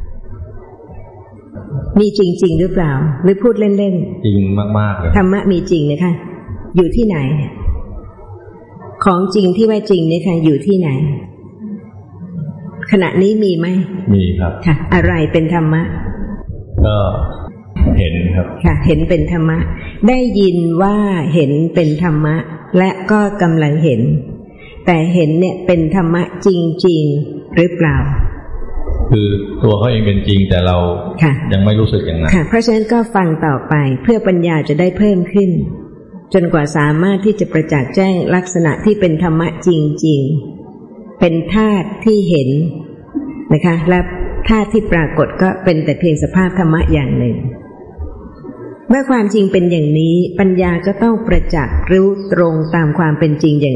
มีจริงๆหรือเปล่าหรือพูดเล่นๆจริงมากๆเลยธรรมะมีจริงนะคะอยู่ที่ไหนของจริงที่ว่าจริงเนี่ยค่ะอยู่ที่ไหนขณะนี้มีไหมมีครับค่ะอะไรเป็นธรรมะก็เห็นครับค่ะเห็นเป็นธรรมะได้ยินว่าเห็นเป็นธรรมะและก็กำลังเห็นแต่เห็นเนี่ยเป็นธรรมะจริงๆหรือเปล่าคือตัวเขาเองเป็นจริงแต่เรายังไม่รู้สึกอย่างนั้นค่ะเพราะฉะนั้นก็ฟังต่อไปเพื่อปัญญาจะได้เพิ่มขึ้นจนกว่าสามารถที่จะประจักษ์แจ้งลักษณะที่เป็นธรรมะจริงๆเป็นธาตุที่เห็นนะคะและธาตุที่ปรากฏก็เป็นแต่เพียงสภาพธรรมะอย่างหนึ่งเมื่อความจริงเป็นอย่างนี้ปัญญาก็ต้องประจักษ์รู้ตรงตามความเป็นจริงอย่าง